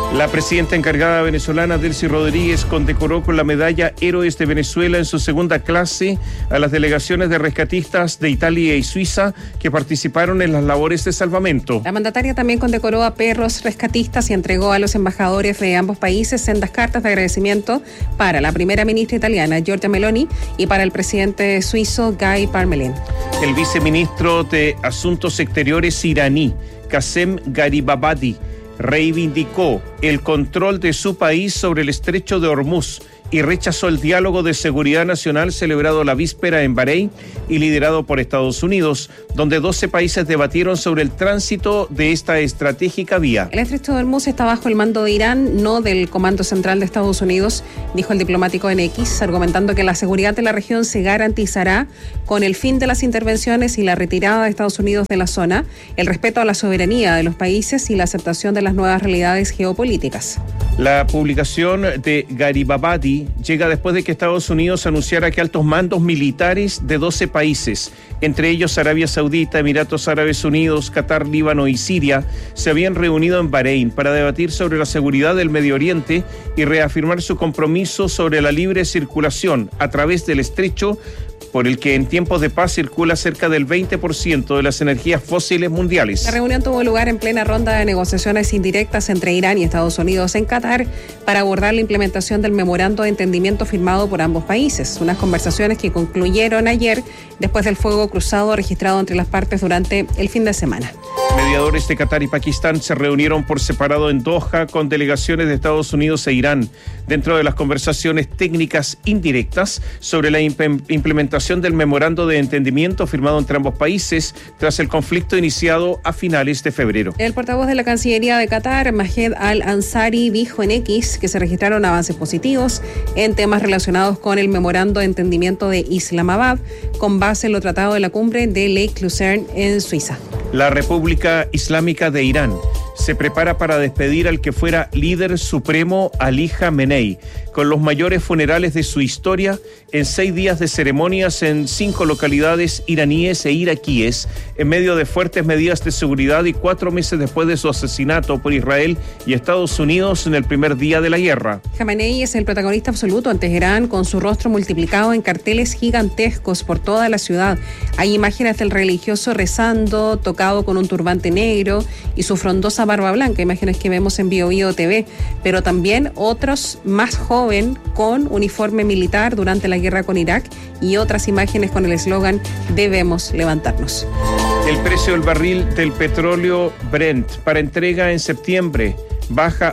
La presidenta encargada venezolana, Delcy Rodríguez, condecoró con la medalla Héroes de Venezuela en su segunda clase a las delegaciones de rescatistas de Italia y Suiza que participaron en las labores de salvamento. La mandataria también condecoró a perros rescatistas y entregó a los embajadores de ambos países sendas cartas de agradecimiento para la primera ministra italiana, Giorgia Meloni, y para el presidente suizo, Guy Parmelin. El viceministro de Asuntos Exteriores iraní, Qasem Gharibabadi, reivindicó el control de su país sobre el estrecho de Hormuz y rechazó el diálogo de seguridad nacional celebrado la víspera en Bahrein y liderado por Estados Unidos, donde 12 países debatieron sobre el tránsito de esta estratégica vía. El estrecho de Hormuz está bajo el mando de Irán, no del Comando Central de Estados Unidos, dijo el diplomático en X, argumentando que la seguridad de la región se garantizará con el fin de las intervenciones y la retirada de Estados Unidos de la zona, el respeto a la soberanía de los países y la aceptación de las nuevas realidades geopolíticas. La publicación de Gharibabadi llega después de que Estados Unidos anunciara que altos mandos militares de 12 países, entre ellos Arabia Saudita, Emiratos Árabes Unidos, Qatar, Líbano y Siria, se habían reunido en Bahrein para debatir sobre la seguridad del Medio Oriente y reafirmar su compromiso sobre la libre circulación a través del estrecho, por el que en tiempos de paz circula cerca del 20% de las energías fósiles mundiales. La reunión tuvo lugar en plena ronda de negociaciones indirectas entre Irán y Estados Unidos en Qatar para abordar la implementación del memorando de entendimiento firmado por ambos países. Unas conversaciones que concluyeron ayer después del fuego cruzado registrado entre las partes durante el fin de semana. Mediadores de Qatar y Pakistán se reunieron por separado en Doha con delegaciones de Estados Unidos e Irán, dentro de las conversaciones técnicas indirectas sobre la implementación del memorando de entendimiento firmado entre ambos países tras el conflicto iniciado a finales de febrero. El portavoz de la Cancillería de Qatar, Mahed Al-Ansari, dijo en X que se registraron avances positivos en temas relacionados con el memorando de entendimiento de Islamabad, con base en lo tratado de la cumbre de Lake Lucerne en Suiza. La República Islámica de Irán se prepara para despedir al que fuera líder supremo Ali Khamenei, con los mayores funerales de su historia en 6 días de ceremonias en 5 localidades iraníes e iraquíes, en medio de fuertes medidas de seguridad y 4 meses después de su asesinato por Israel y Estados Unidos en el primer día de la guerra. Khamenei es el protagonista absoluto en Teherán, con su rostro multiplicado en carteles gigantescos por toda la ciudad. Hay imágenes del religioso rezando, tocado con un turbante negro y su frondosa barba blanca, imágenes que vemos en Bio Bio TV, pero también otros más joven con uniforme militar durante la guerra con Irak y otras imágenes con el eslogan "Debemos levantarnos". El precio del barril del petróleo Brent para entrega en septiembre baja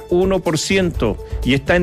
1% y está en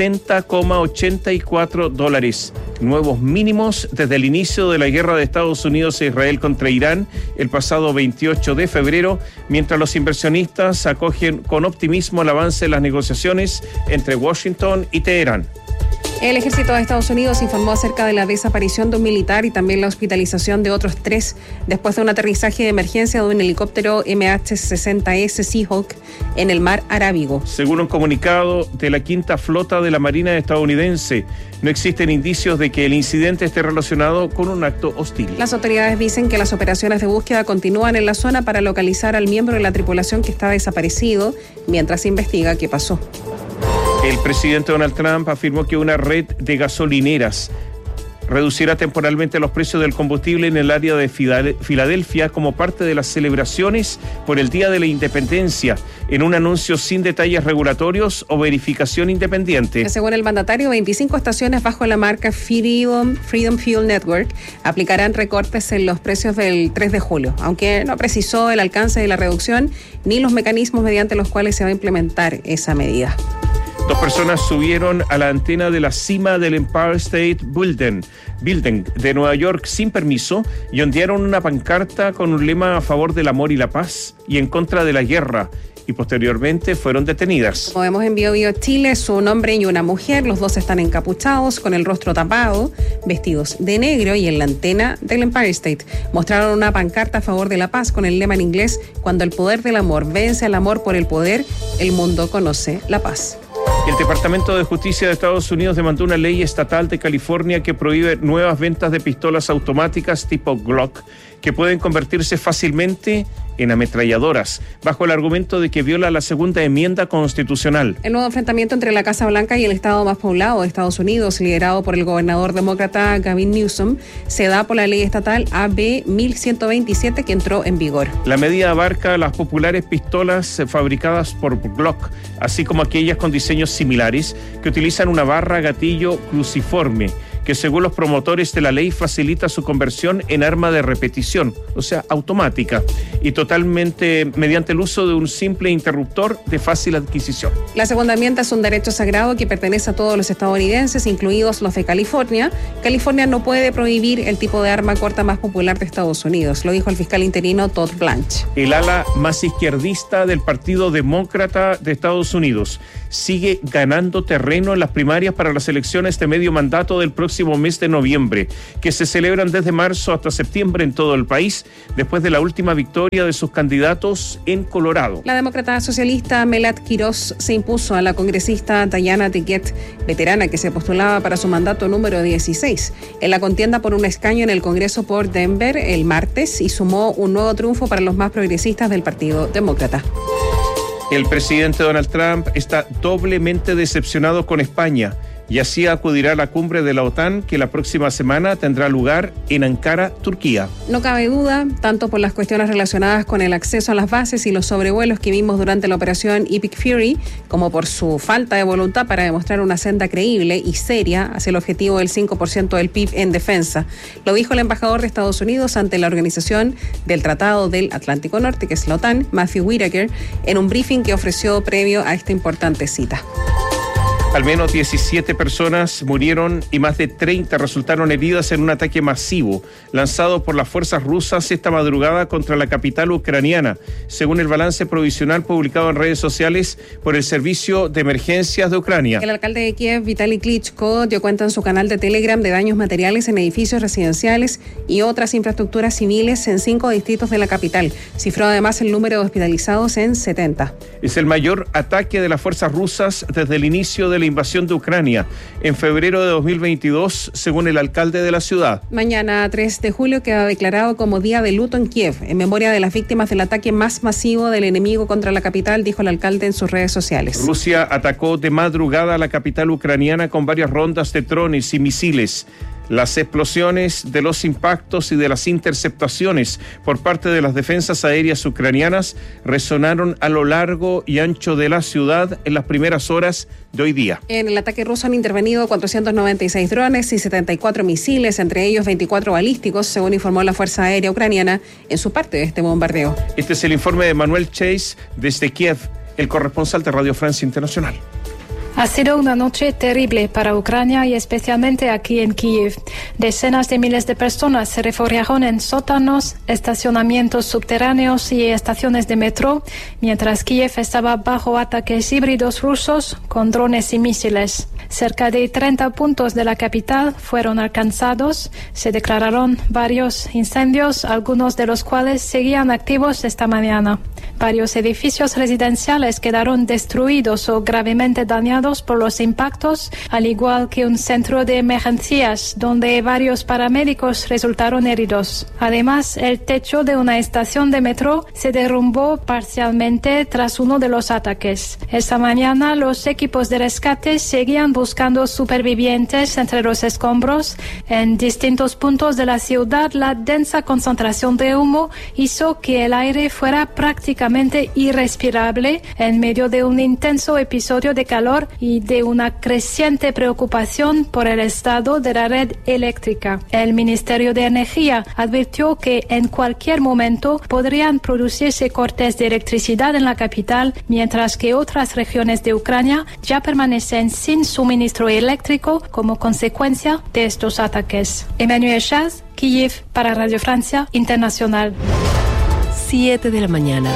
$70,84, nuevos mínimos desde el inicio de la guerra de Estados Unidos e Israel contra Irán el pasado 28 de febrero, mientras los inversionistas acogen con optimismo el avance de las negociaciones entre Washington y Teherán. El ejército de Estados Unidos informó acerca de la desaparición de un militar y también la hospitalización de otros 3 después de un aterrizaje de emergencia de un helicóptero MH-60S Seahawk en el mar Arábigo. Según un comunicado de la Quinta Flota de la Marina estadounidense, no existen indicios de que el incidente esté relacionado con un acto hostil. Las autoridades dicen que las operaciones de búsqueda continúan en la zona para localizar al miembro de la tripulación que está desaparecido mientras se investiga qué pasó. El presidente Donald Trump afirmó que una red de gasolineras reducirá temporalmente los precios del combustible en el área de Filadelfia como parte de las celebraciones por el Día de la Independencia, en un anuncio sin detalles regulatorios o verificación independiente. Según el mandatario, 25 estaciones bajo la marca Freedom Fuel Network aplicarán recortes en los precios del 3 de julio, aunque no precisó el alcance de la reducción ni los mecanismos mediante los cuales se va a implementar esa medida. 2 personas subieron a la antena de la cima del Empire State Building de Nueva York sin permiso y ondearon una pancarta con un lema a favor del amor y la paz y en contra de la guerra, y posteriormente fueron detenidas. Como vemos en Bio Bio Chile, es un hombre y una mujer, los dos están encapuchados, con el rostro tapado, vestidos de negro, y en la antena del Empire State mostraron una pancarta a favor de la paz con el lema en inglés: "Cuando el poder del amor vence al amor por el poder, el mundo conoce la paz". El Departamento de Justicia de Estados Unidos demandó una ley estatal de California que prohíbe nuevas ventas de pistolas automáticas tipo Glock que pueden convertirse fácilmente en ametralladoras, bajo el argumento de que viola la segunda enmienda constitucional. El nuevo enfrentamiento entre la Casa Blanca y el estado más poblado de Estados Unidos, liderado por el gobernador demócrata Gavin Newsom, se da por la ley estatal AB 1127 que entró en vigor. La medida abarca las populares pistolas fabricadas por Glock, así como aquellas con diseños similares que utilizan una barra gatillo cruciforme, que según los promotores de la ley facilita su conversión en arma de repetición, o sea, automática, y totalmente mediante el uso de un simple interruptor de fácil adquisición. La segunda enmienda es un derecho sagrado que pertenece a todos los estadounidenses, incluidos los de California. California no puede prohibir el tipo de arma corta más popular de Estados Unidos, lo dijo el fiscal interino Todd Blanche. El ala más izquierdista del Partido Demócrata de Estados Unidos sigue ganando terreno en las primarias para las elecciones de medio mandato del próximo mes de noviembre, que se celebran desde marzo hasta septiembre en todo el país, después de la última victoria de sus candidatos en Colorado. La demócrata socialista Melat Quiroz se impuso a la congresista Diana Teguet, veterana que se postulaba para su mandato número 16, en la contienda por un escaño en el Congreso por Denver el martes, y sumó un nuevo triunfo para los más progresistas del Partido Demócrata. El presidente Donald Trump está doblemente decepcionado con España y así acudirá a la cumbre de la OTAN que la próxima semana tendrá lugar en Ankara, Turquía. No cabe duda, tanto por las cuestiones relacionadas con el acceso a las bases y los sobrevuelos que vimos durante la operación Epic Fury, como por su falta de voluntad para demostrar una senda creíble y seria hacia el objetivo del 5% del PIB en defensa. Lo dijo el embajador de Estados Unidos ante la Organización del Tratado del Atlántico Norte, que es la OTAN, Matthew Whitaker, en un briefing que ofreció previo a esta importante cita. Al menos 17 personas murieron y más de 30 resultaron heridas en un ataque masivo lanzado por las fuerzas rusas esta madrugada contra la capital ucraniana, según el balance provisional publicado en redes sociales por el Servicio de Emergencias de Ucrania. El alcalde de Kiev, Vitaly Klitschko, dio cuenta en su canal de Telegram de daños materiales en edificios residenciales y otras infraestructuras civiles en 5 distritos de la capital. Cifró además el número de hospitalizados en 70. Es el mayor ataque de las fuerzas rusas desde el inicio de la invasión de Ucrania en febrero de 2022, según el alcalde de la ciudad. Mañana, 3 de julio, queda declarado como día de luto en Kiev, en memoria de las víctimas del ataque más masivo del enemigo contra la capital, dijo el alcalde en sus redes sociales. Rusia atacó de madrugada a la capital ucraniana con varias rondas de drones y misiles. Las explosiones de los impactos y de las interceptaciones por parte de las defensas aéreas ucranianas resonaron a lo largo y ancho de la ciudad en las primeras horas de hoy día. En el ataque ruso han intervenido 496 drones y 74 misiles, entre ellos 24 balísticos, según informó la Fuerza Aérea Ucraniana en su parte de este bombardeo. Este es el informe de Manuel Chase desde Kiev, el corresponsal de Radio Francia Internacional. Ha sido una noche terrible para Ucrania y especialmente aquí en Kiev. Decenas de miles de personas se refugiaron en sótanos, estacionamientos subterráneos y estaciones de metro, mientras Kiev estaba bajo ataques híbridos rusos con drones y misiles. Cerca de 30 puntos de la capital fueron alcanzados. Se declararon varios incendios, algunos de los cuales seguían activos esta mañana. Varios edificios residenciales quedaron destruidos o gravemente dañados por los impactos, al igual que un centro de emergencias donde varios paramédicos resultaron heridos. Además, el techo de una estación de metro se derrumbó parcialmente tras uno de los ataques. Esta mañana, los equipos de rescate seguían buscando supervivientes entre los escombros. En distintos puntos de la ciudad, la densa concentración de humo hizo que el aire fuera prácticamente irrespirable en medio de un intenso episodio de calor y de una creciente preocupación por el estado de la red eléctrica. El Ministerio de Energía advirtió que en cualquier momento podrían producirse cortes de electricidad en la capital, mientras que otras regiones de Ucrania ya permanecen sin suministro eléctrico como consecuencia de estos ataques. Emmanuel Chaz, Kiev, para Radio Francia Internacional. 7 de la mañana.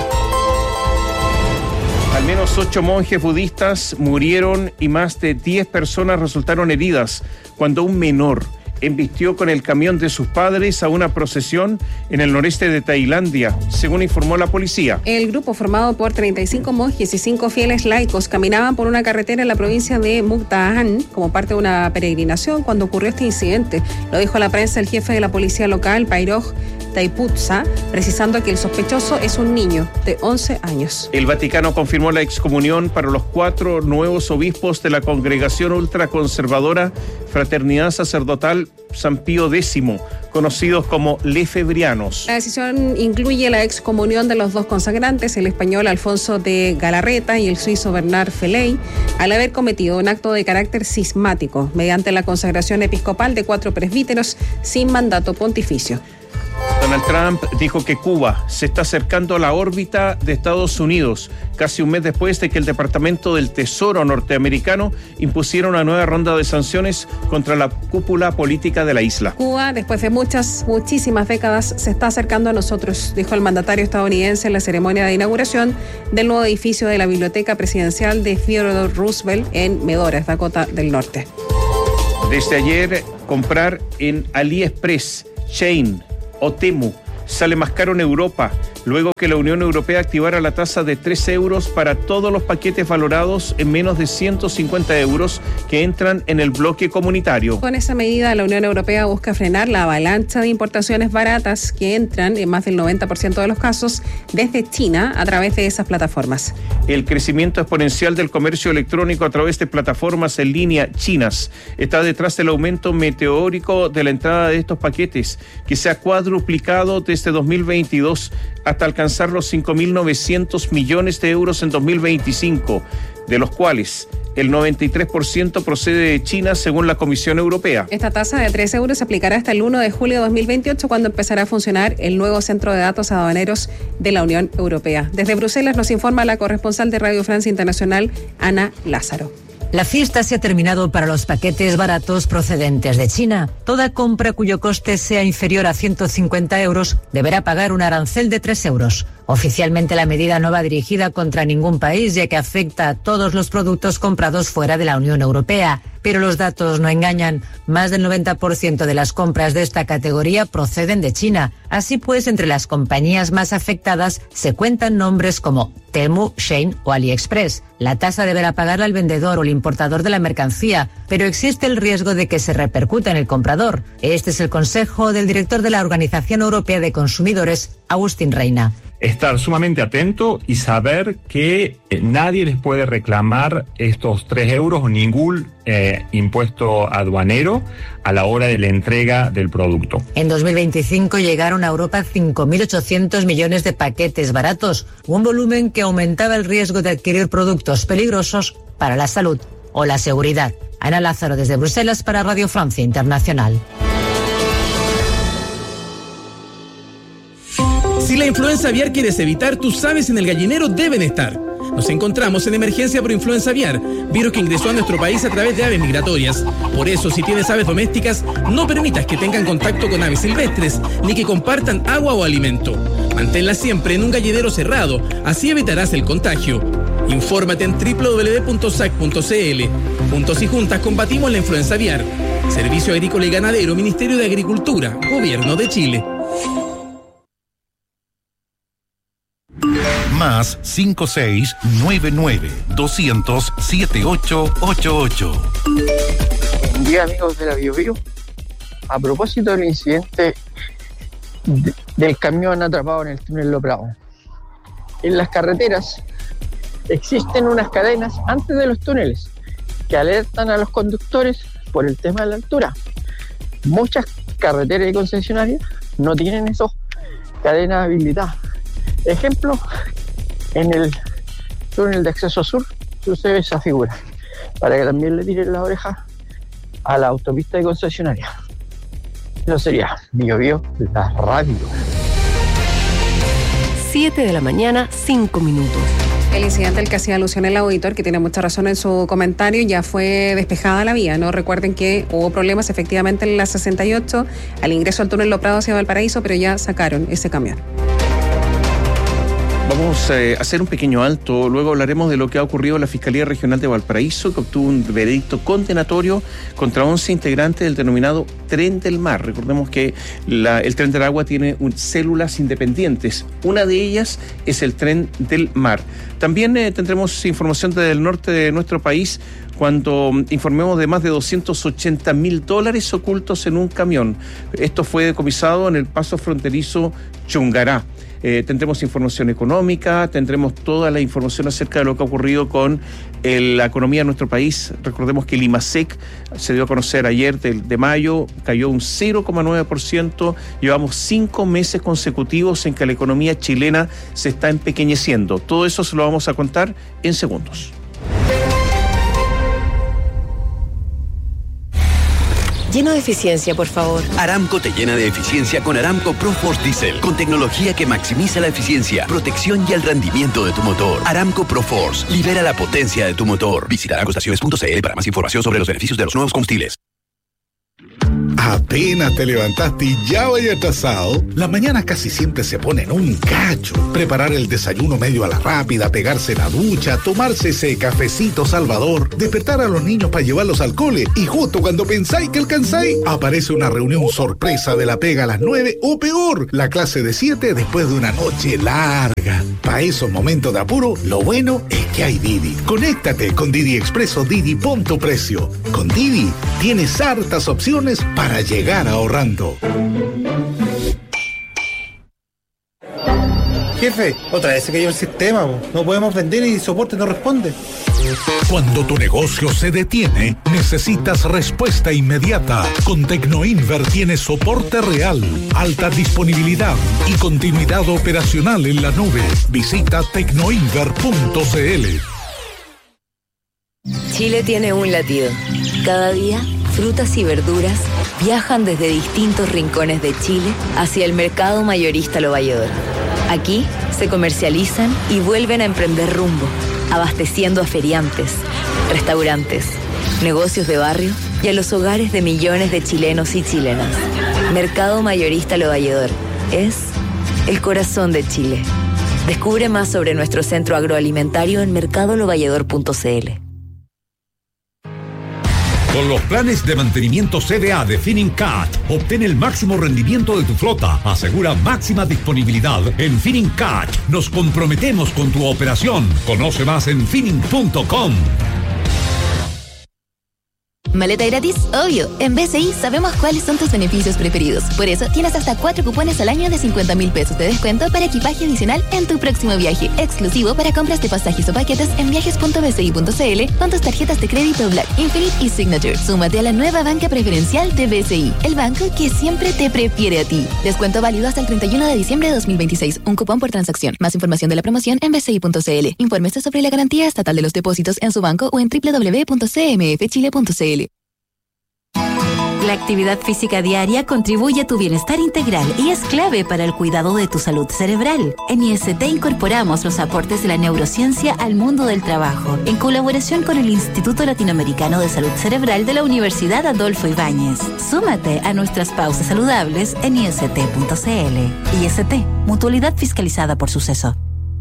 Al menos 8 monjes budistas murieron y más de 10 personas resultaron heridas cuando un menor embistió con el camión de sus padres a una procesión en el noreste de Tailandia, según informó la policía. El grupo, formado por 35 monjes y 5 fieles laicos, caminaban por una carretera en la provincia de Mukdahan como parte de una peregrinación cuando ocurrió este incidente. Lo dijo a la prensa el jefe de la policía local, Pairoj Taipuzza, precisando que el sospechoso es un niño de 11 años. El Vaticano confirmó la excomunión para los 4 nuevos obispos de la congregación ultraconservadora Fraternidad Sacerdotal San Pío X, conocidos como lefebrianos. La decisión incluye la excomunión de los 2 consagrantes, el español Alfonso de Galarreta y el suizo Bernard Feley, al haber cometido un acto de carácter cismático mediante la consagración episcopal de 4 presbíteros sin mandato pontificio. Donald Trump dijo que Cuba se está acercando a la órbita de Estados Unidos, casi un mes después de que el Departamento del Tesoro norteamericano impusiera una nueva ronda de sanciones contra la cúpula política de la isla. Cuba, después de muchísimas décadas, se está acercando a nosotros, dijo el mandatario estadounidense en la ceremonia de inauguración del nuevo edificio de la Biblioteca Presidencial de Theodore Roosevelt en Medora, Dakota del Norte. Desde ayer, comprar en AliExpress, Shein o Temu sale más caro en Europa, luego que la Unión Europea activara la tasa de 3 euros para todos los paquetes valorados en menos de 150 euros que entran en el bloque comunitario. Con esa medida, la Unión Europea busca frenar la avalancha de importaciones baratas que entran, en más del 90% de los casos, desde China a través de esas plataformas. El crecimiento exponencial del comercio electrónico a través de plataformas en línea chinas está detrás del aumento meteórico de la entrada de estos paquetes, que se ha cuadruplicado desde 2022 hasta alcanzar los 5.900 millones de euros en 2025, de los cuales el 93% procede de China, según la Comisión Europea. Esta tasa de 3 euros se aplicará hasta el 1 de julio de 2028, cuando empezará a funcionar el nuevo centro de datos aduaneros de la Unión Europea. Desde Bruselas nos informa la corresponsal de Radio Francia Internacional, Ana Lázaro. La fiesta se ha terminado para los paquetes baratos procedentes de China. Toda compra cuyo coste sea inferior a 150 euros deberá pagar un arancel de 3 euros. Oficialmente la medida no va dirigida contra ningún país, ya que afecta a todos los productos comprados fuera de la Unión Europea. Pero los datos no engañan. Más del 90% de las compras de esta categoría proceden de China. Así pues, entre las compañías más afectadas se cuentan nombres como Temu, Shein o AliExpress. La tasa deberá pagarla el vendedor o el importador de la mercancía, pero existe el riesgo de que se repercuta en el comprador. Este es el consejo del director de la Organización Europea de Consumidores, Agustín Reina. Estar sumamente atento y saber que nadie les puede reclamar estos 3 euros o ningún impuesto aduanero a la hora de la entrega del producto. En 2025 llegaron a Europa 5.800 millones de paquetes baratos, un volumen que aumentaba el riesgo de adquirir productos peligrosos para la salud o la seguridad. Ana Lázaro desde Bruselas para Radio Francia Internacional. Si la influenza aviar quieres evitar, tus aves en el gallinero deben estar. Nos encontramos en emergencia por influenza aviar, virus que ingresó a nuestro país a través de aves migratorias. Por eso, si tienes aves domésticas, no permitas que tengan contacto con aves silvestres, ni que compartan agua o alimento. Manténlas siempre en un gallinero cerrado, así evitarás el contagio. Infórmate en www.sac.cl. Juntos y juntas combatimos la influenza aviar. Servicio Agrícola y Ganadero, Ministerio de Agricultura, Gobierno de Chile. Más 5699-200-7888. Buen día, amigos de la BioBio. A propósito del incidente del camión atrapado en el túnel Lo Prado. En las carreteras existen unas cadenas antes de los túneles que alertan a los conductores por el tema de la altura. Muchas carreteras y concesionarias no tienen esas cadenas habilitadas. Ejemplo, en el túnel de acceso sur sucede esa figura, para que también le tiren la oreja a la autopista de concesionaria. Eso sería BioBio, la radio. 7 de la mañana, 5 minutos. El incidente al que hacía alusión el auditor, que tiene mucha razón en su comentario, ya fue despejada la vía, ¿no? Recuerden que hubo problemas efectivamente en la 68 al ingreso al túnel Lo Prado hacia Valparaíso, pero ya sacaron ese camión. Vamos a hacer un pequeño alto, luego hablaremos de lo que ha ocurrido en la Fiscalía Regional de Valparaíso, que obtuvo un veredicto condenatorio contra 11 integrantes del denominado Tren del Mar. Recordemos que el Tren del Agua tiene células independientes, una de ellas es el Tren del Mar. También tendremos información desde el norte de nuestro país, cuando informemos de más de $280.000 ocultos en un camión. Esto fue decomisado en el paso fronterizo Chungará. Tendremos información económica, tendremos toda la información acerca de lo que ha ocurrido con la economía de nuestro país. Recordemos que el IMASEC se dio a conocer ayer de mayo, cayó un 0,9%. Llevamos 5 meses consecutivos en que la economía chilena se está empequeñeciendo. Todo eso se lo vamos a contar en segundos. Lleno de eficiencia, por favor. Aramco te llena de eficiencia con Aramco ProForce Diesel, con tecnología que maximiza la eficiencia, protección y el rendimiento de tu motor. Aramco ProForce, libera la potencia de tu motor. Visita aramcoestaciones.cl para más información sobre los beneficios de los nuevos combustibles. Apenas te levantaste y ya vaya atrasado. Las mañanas casi siempre se ponen un cacho. Preparar el desayuno medio a la rápida, pegarse la ducha, tomarse ese cafecito salvador, despertar a los niños para llevarlos al cole y justo cuando pensáis que alcanzáis, aparece una reunión sorpresa de la pega a las 9 o peor, la clase de 7 después de una noche larga. Para esos momentos de apuro, lo bueno es que hay Didi. Conéctate con Didi Expreso Didi, pon tu precio. Con Didi tienes hartas opciones para llegar ahorrando. Jefe, otra vez se cayó el sistema. No podemos vender y soporte no responde. Cuando tu negocio se detiene, necesitas respuesta inmediata. Con Tecnoinver tienes soporte real, alta disponibilidad y continuidad operacional en la nube. Visita tecnoinver.cl. Chile tiene un latido. Cada día, frutas y verduras viajan desde distintos rincones de Chile hacia el mercado mayorista Lo Valledor. Aquí se comercializan y vuelven a emprender rumbo, abasteciendo a feriantes, restaurantes, negocios de barrio y a los hogares de millones de chilenos y chilenas. Mercado Mayorista Lo Valledor es el corazón de Chile. Descubre más sobre nuestro centro agroalimentario en mercadolovalledor.cl. Con los planes de mantenimiento CDA de Finincat, obtén el máximo rendimiento de tu flota. Asegura máxima disponibilidad. En Finincat nos comprometemos con tu operación. Conoce más en finning.com. ¿Maleta gratis? Obvio. En BCI sabemos cuáles son tus beneficios preferidos. Por eso tienes hasta 4 cupones al año de 50.000 pesos de descuento para equipaje adicional en tu próximo viaje. Exclusivo para compras de pasajes o paquetes en viajes.bci.cl con tus tarjetas de crédito Black, Infinite y Signature. Súmate a la nueva banca preferencial de BCI, el banco que siempre te prefiere a ti. Descuento válido hasta el 31 de diciembre de 2026. Un cupón por transacción. Más información de la promoción en bci.cl. Infórmese sobre la garantía estatal de los depósitos en su banco o en www.cmfchile.cl. La actividad física diaria contribuye a tu bienestar integral y es clave para el cuidado de tu salud cerebral. En IST incorporamos los aportes de la neurociencia al mundo del trabajo, en colaboración con el Instituto Latinoamericano de Salud Cerebral de la Universidad Adolfo Ibáñez. Súmate a nuestras pausas saludables en ist.cl. IST, mutualidad fiscalizada por Suceso.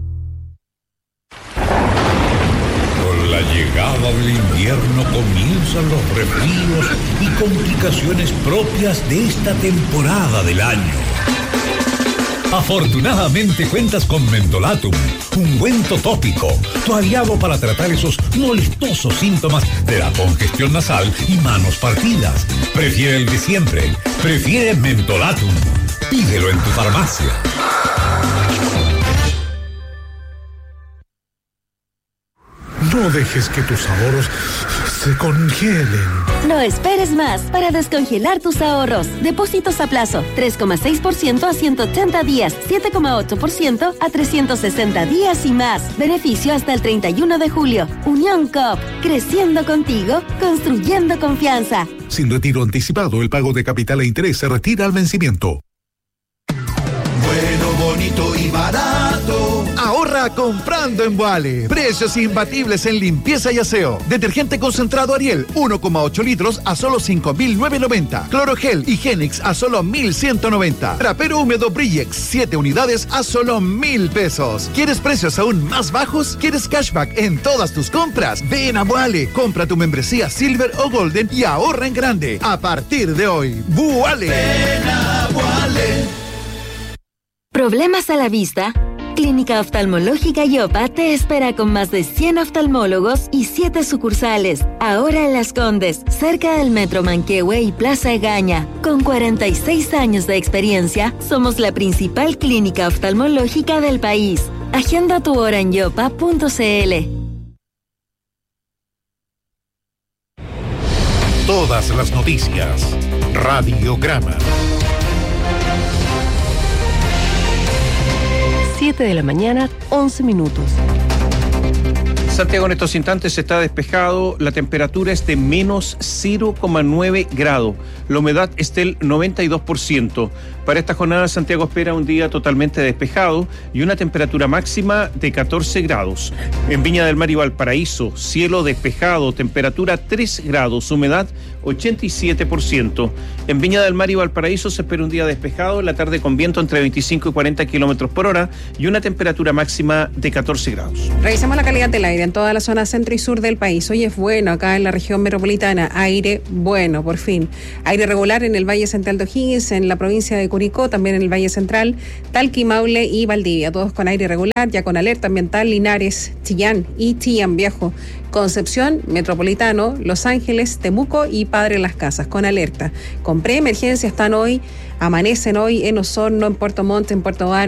La llegada del invierno comienzan los resfríos y complicaciones propias de esta temporada del año. Afortunadamente cuentas con Mentolatum, ungüento tópico, tu aliado para tratar esos molestosos síntomas de la congestión nasal y manos partidas. Prefiere el de siempre, prefiere Mentolatum. Pídelo en tu farmacia. No dejes que tus ahorros se congelen. No esperes más para descongelar tus ahorros. Depósitos a plazo, 3,6% a 180 días, 7,8% a 360 días y más. Beneficio hasta el 31 de julio. Unión Coop, creciendo contigo, construyendo confianza. Sin retiro anticipado, el pago de capital e interés se retira al vencimiento. Bueno, bonito y barato. Ahorra comprando en Boale. Precios imbatibles en limpieza y aseo. Detergente concentrado Ariel, 1,8 litros a solo 5.990. Clorogel Higienix a solo 1.190. Trapero húmedo Brillex, 7 unidades a solo 1.000 pesos. ¿Quieres precios aún más bajos? ¿Quieres cashback en todas tus compras? Ven a Boale. Compra tu membresía Silver o Golden y ahorra en grande. A partir de hoy, Boale. Ven a Boale. ¿Problemas a la vista? Clínica Oftalmológica Yopa te espera con más de 100 oftalmólogos y 7 sucursales. Ahora en Las Condes, cerca del Metro Manquehue y Plaza Egaña. Con 46 años de experiencia, somos la principal clínica oftalmológica del país. Agenda tu hora en yopa.cl. Todas las noticias. Radiograma. 7 de la mañana, 11 minutos. Santiago en estos instantes está despejado, la temperatura es de menos 0,9 grados, la humedad es del 92%. Para esta jornada Santiago espera un día totalmente despejado y una temperatura máxima de 14 grados. En Viña del Mar y Valparaíso, cielo despejado, temperatura 3 grados, humedad 87%. En Viña del Mar y Valparaíso se espera un día despejado, la tarde con viento entre 25 y 40 kilómetros por hora y una temperatura máxima de 14 grados. Revisamos la calidad del aire en toda la zona centro y sur del país. Hoy es bueno acá en la región metropolitana, aire bueno, por fin. Aire regular en el Valle Central de O'Higgins, en la provincia de Curicó, también en el Valle Central, Talca, Maule y Valdivia, todos con aire regular, ya con alerta ambiental, Linares, Chillán y Chillán Viejo, Concepción, Metropolitano, Los Ángeles, Temuco y Padre Las Casas, con alerta. Con preemergencia están hoy, amanecen hoy en Osorno, en Puerto Montt, en Puerto Vara,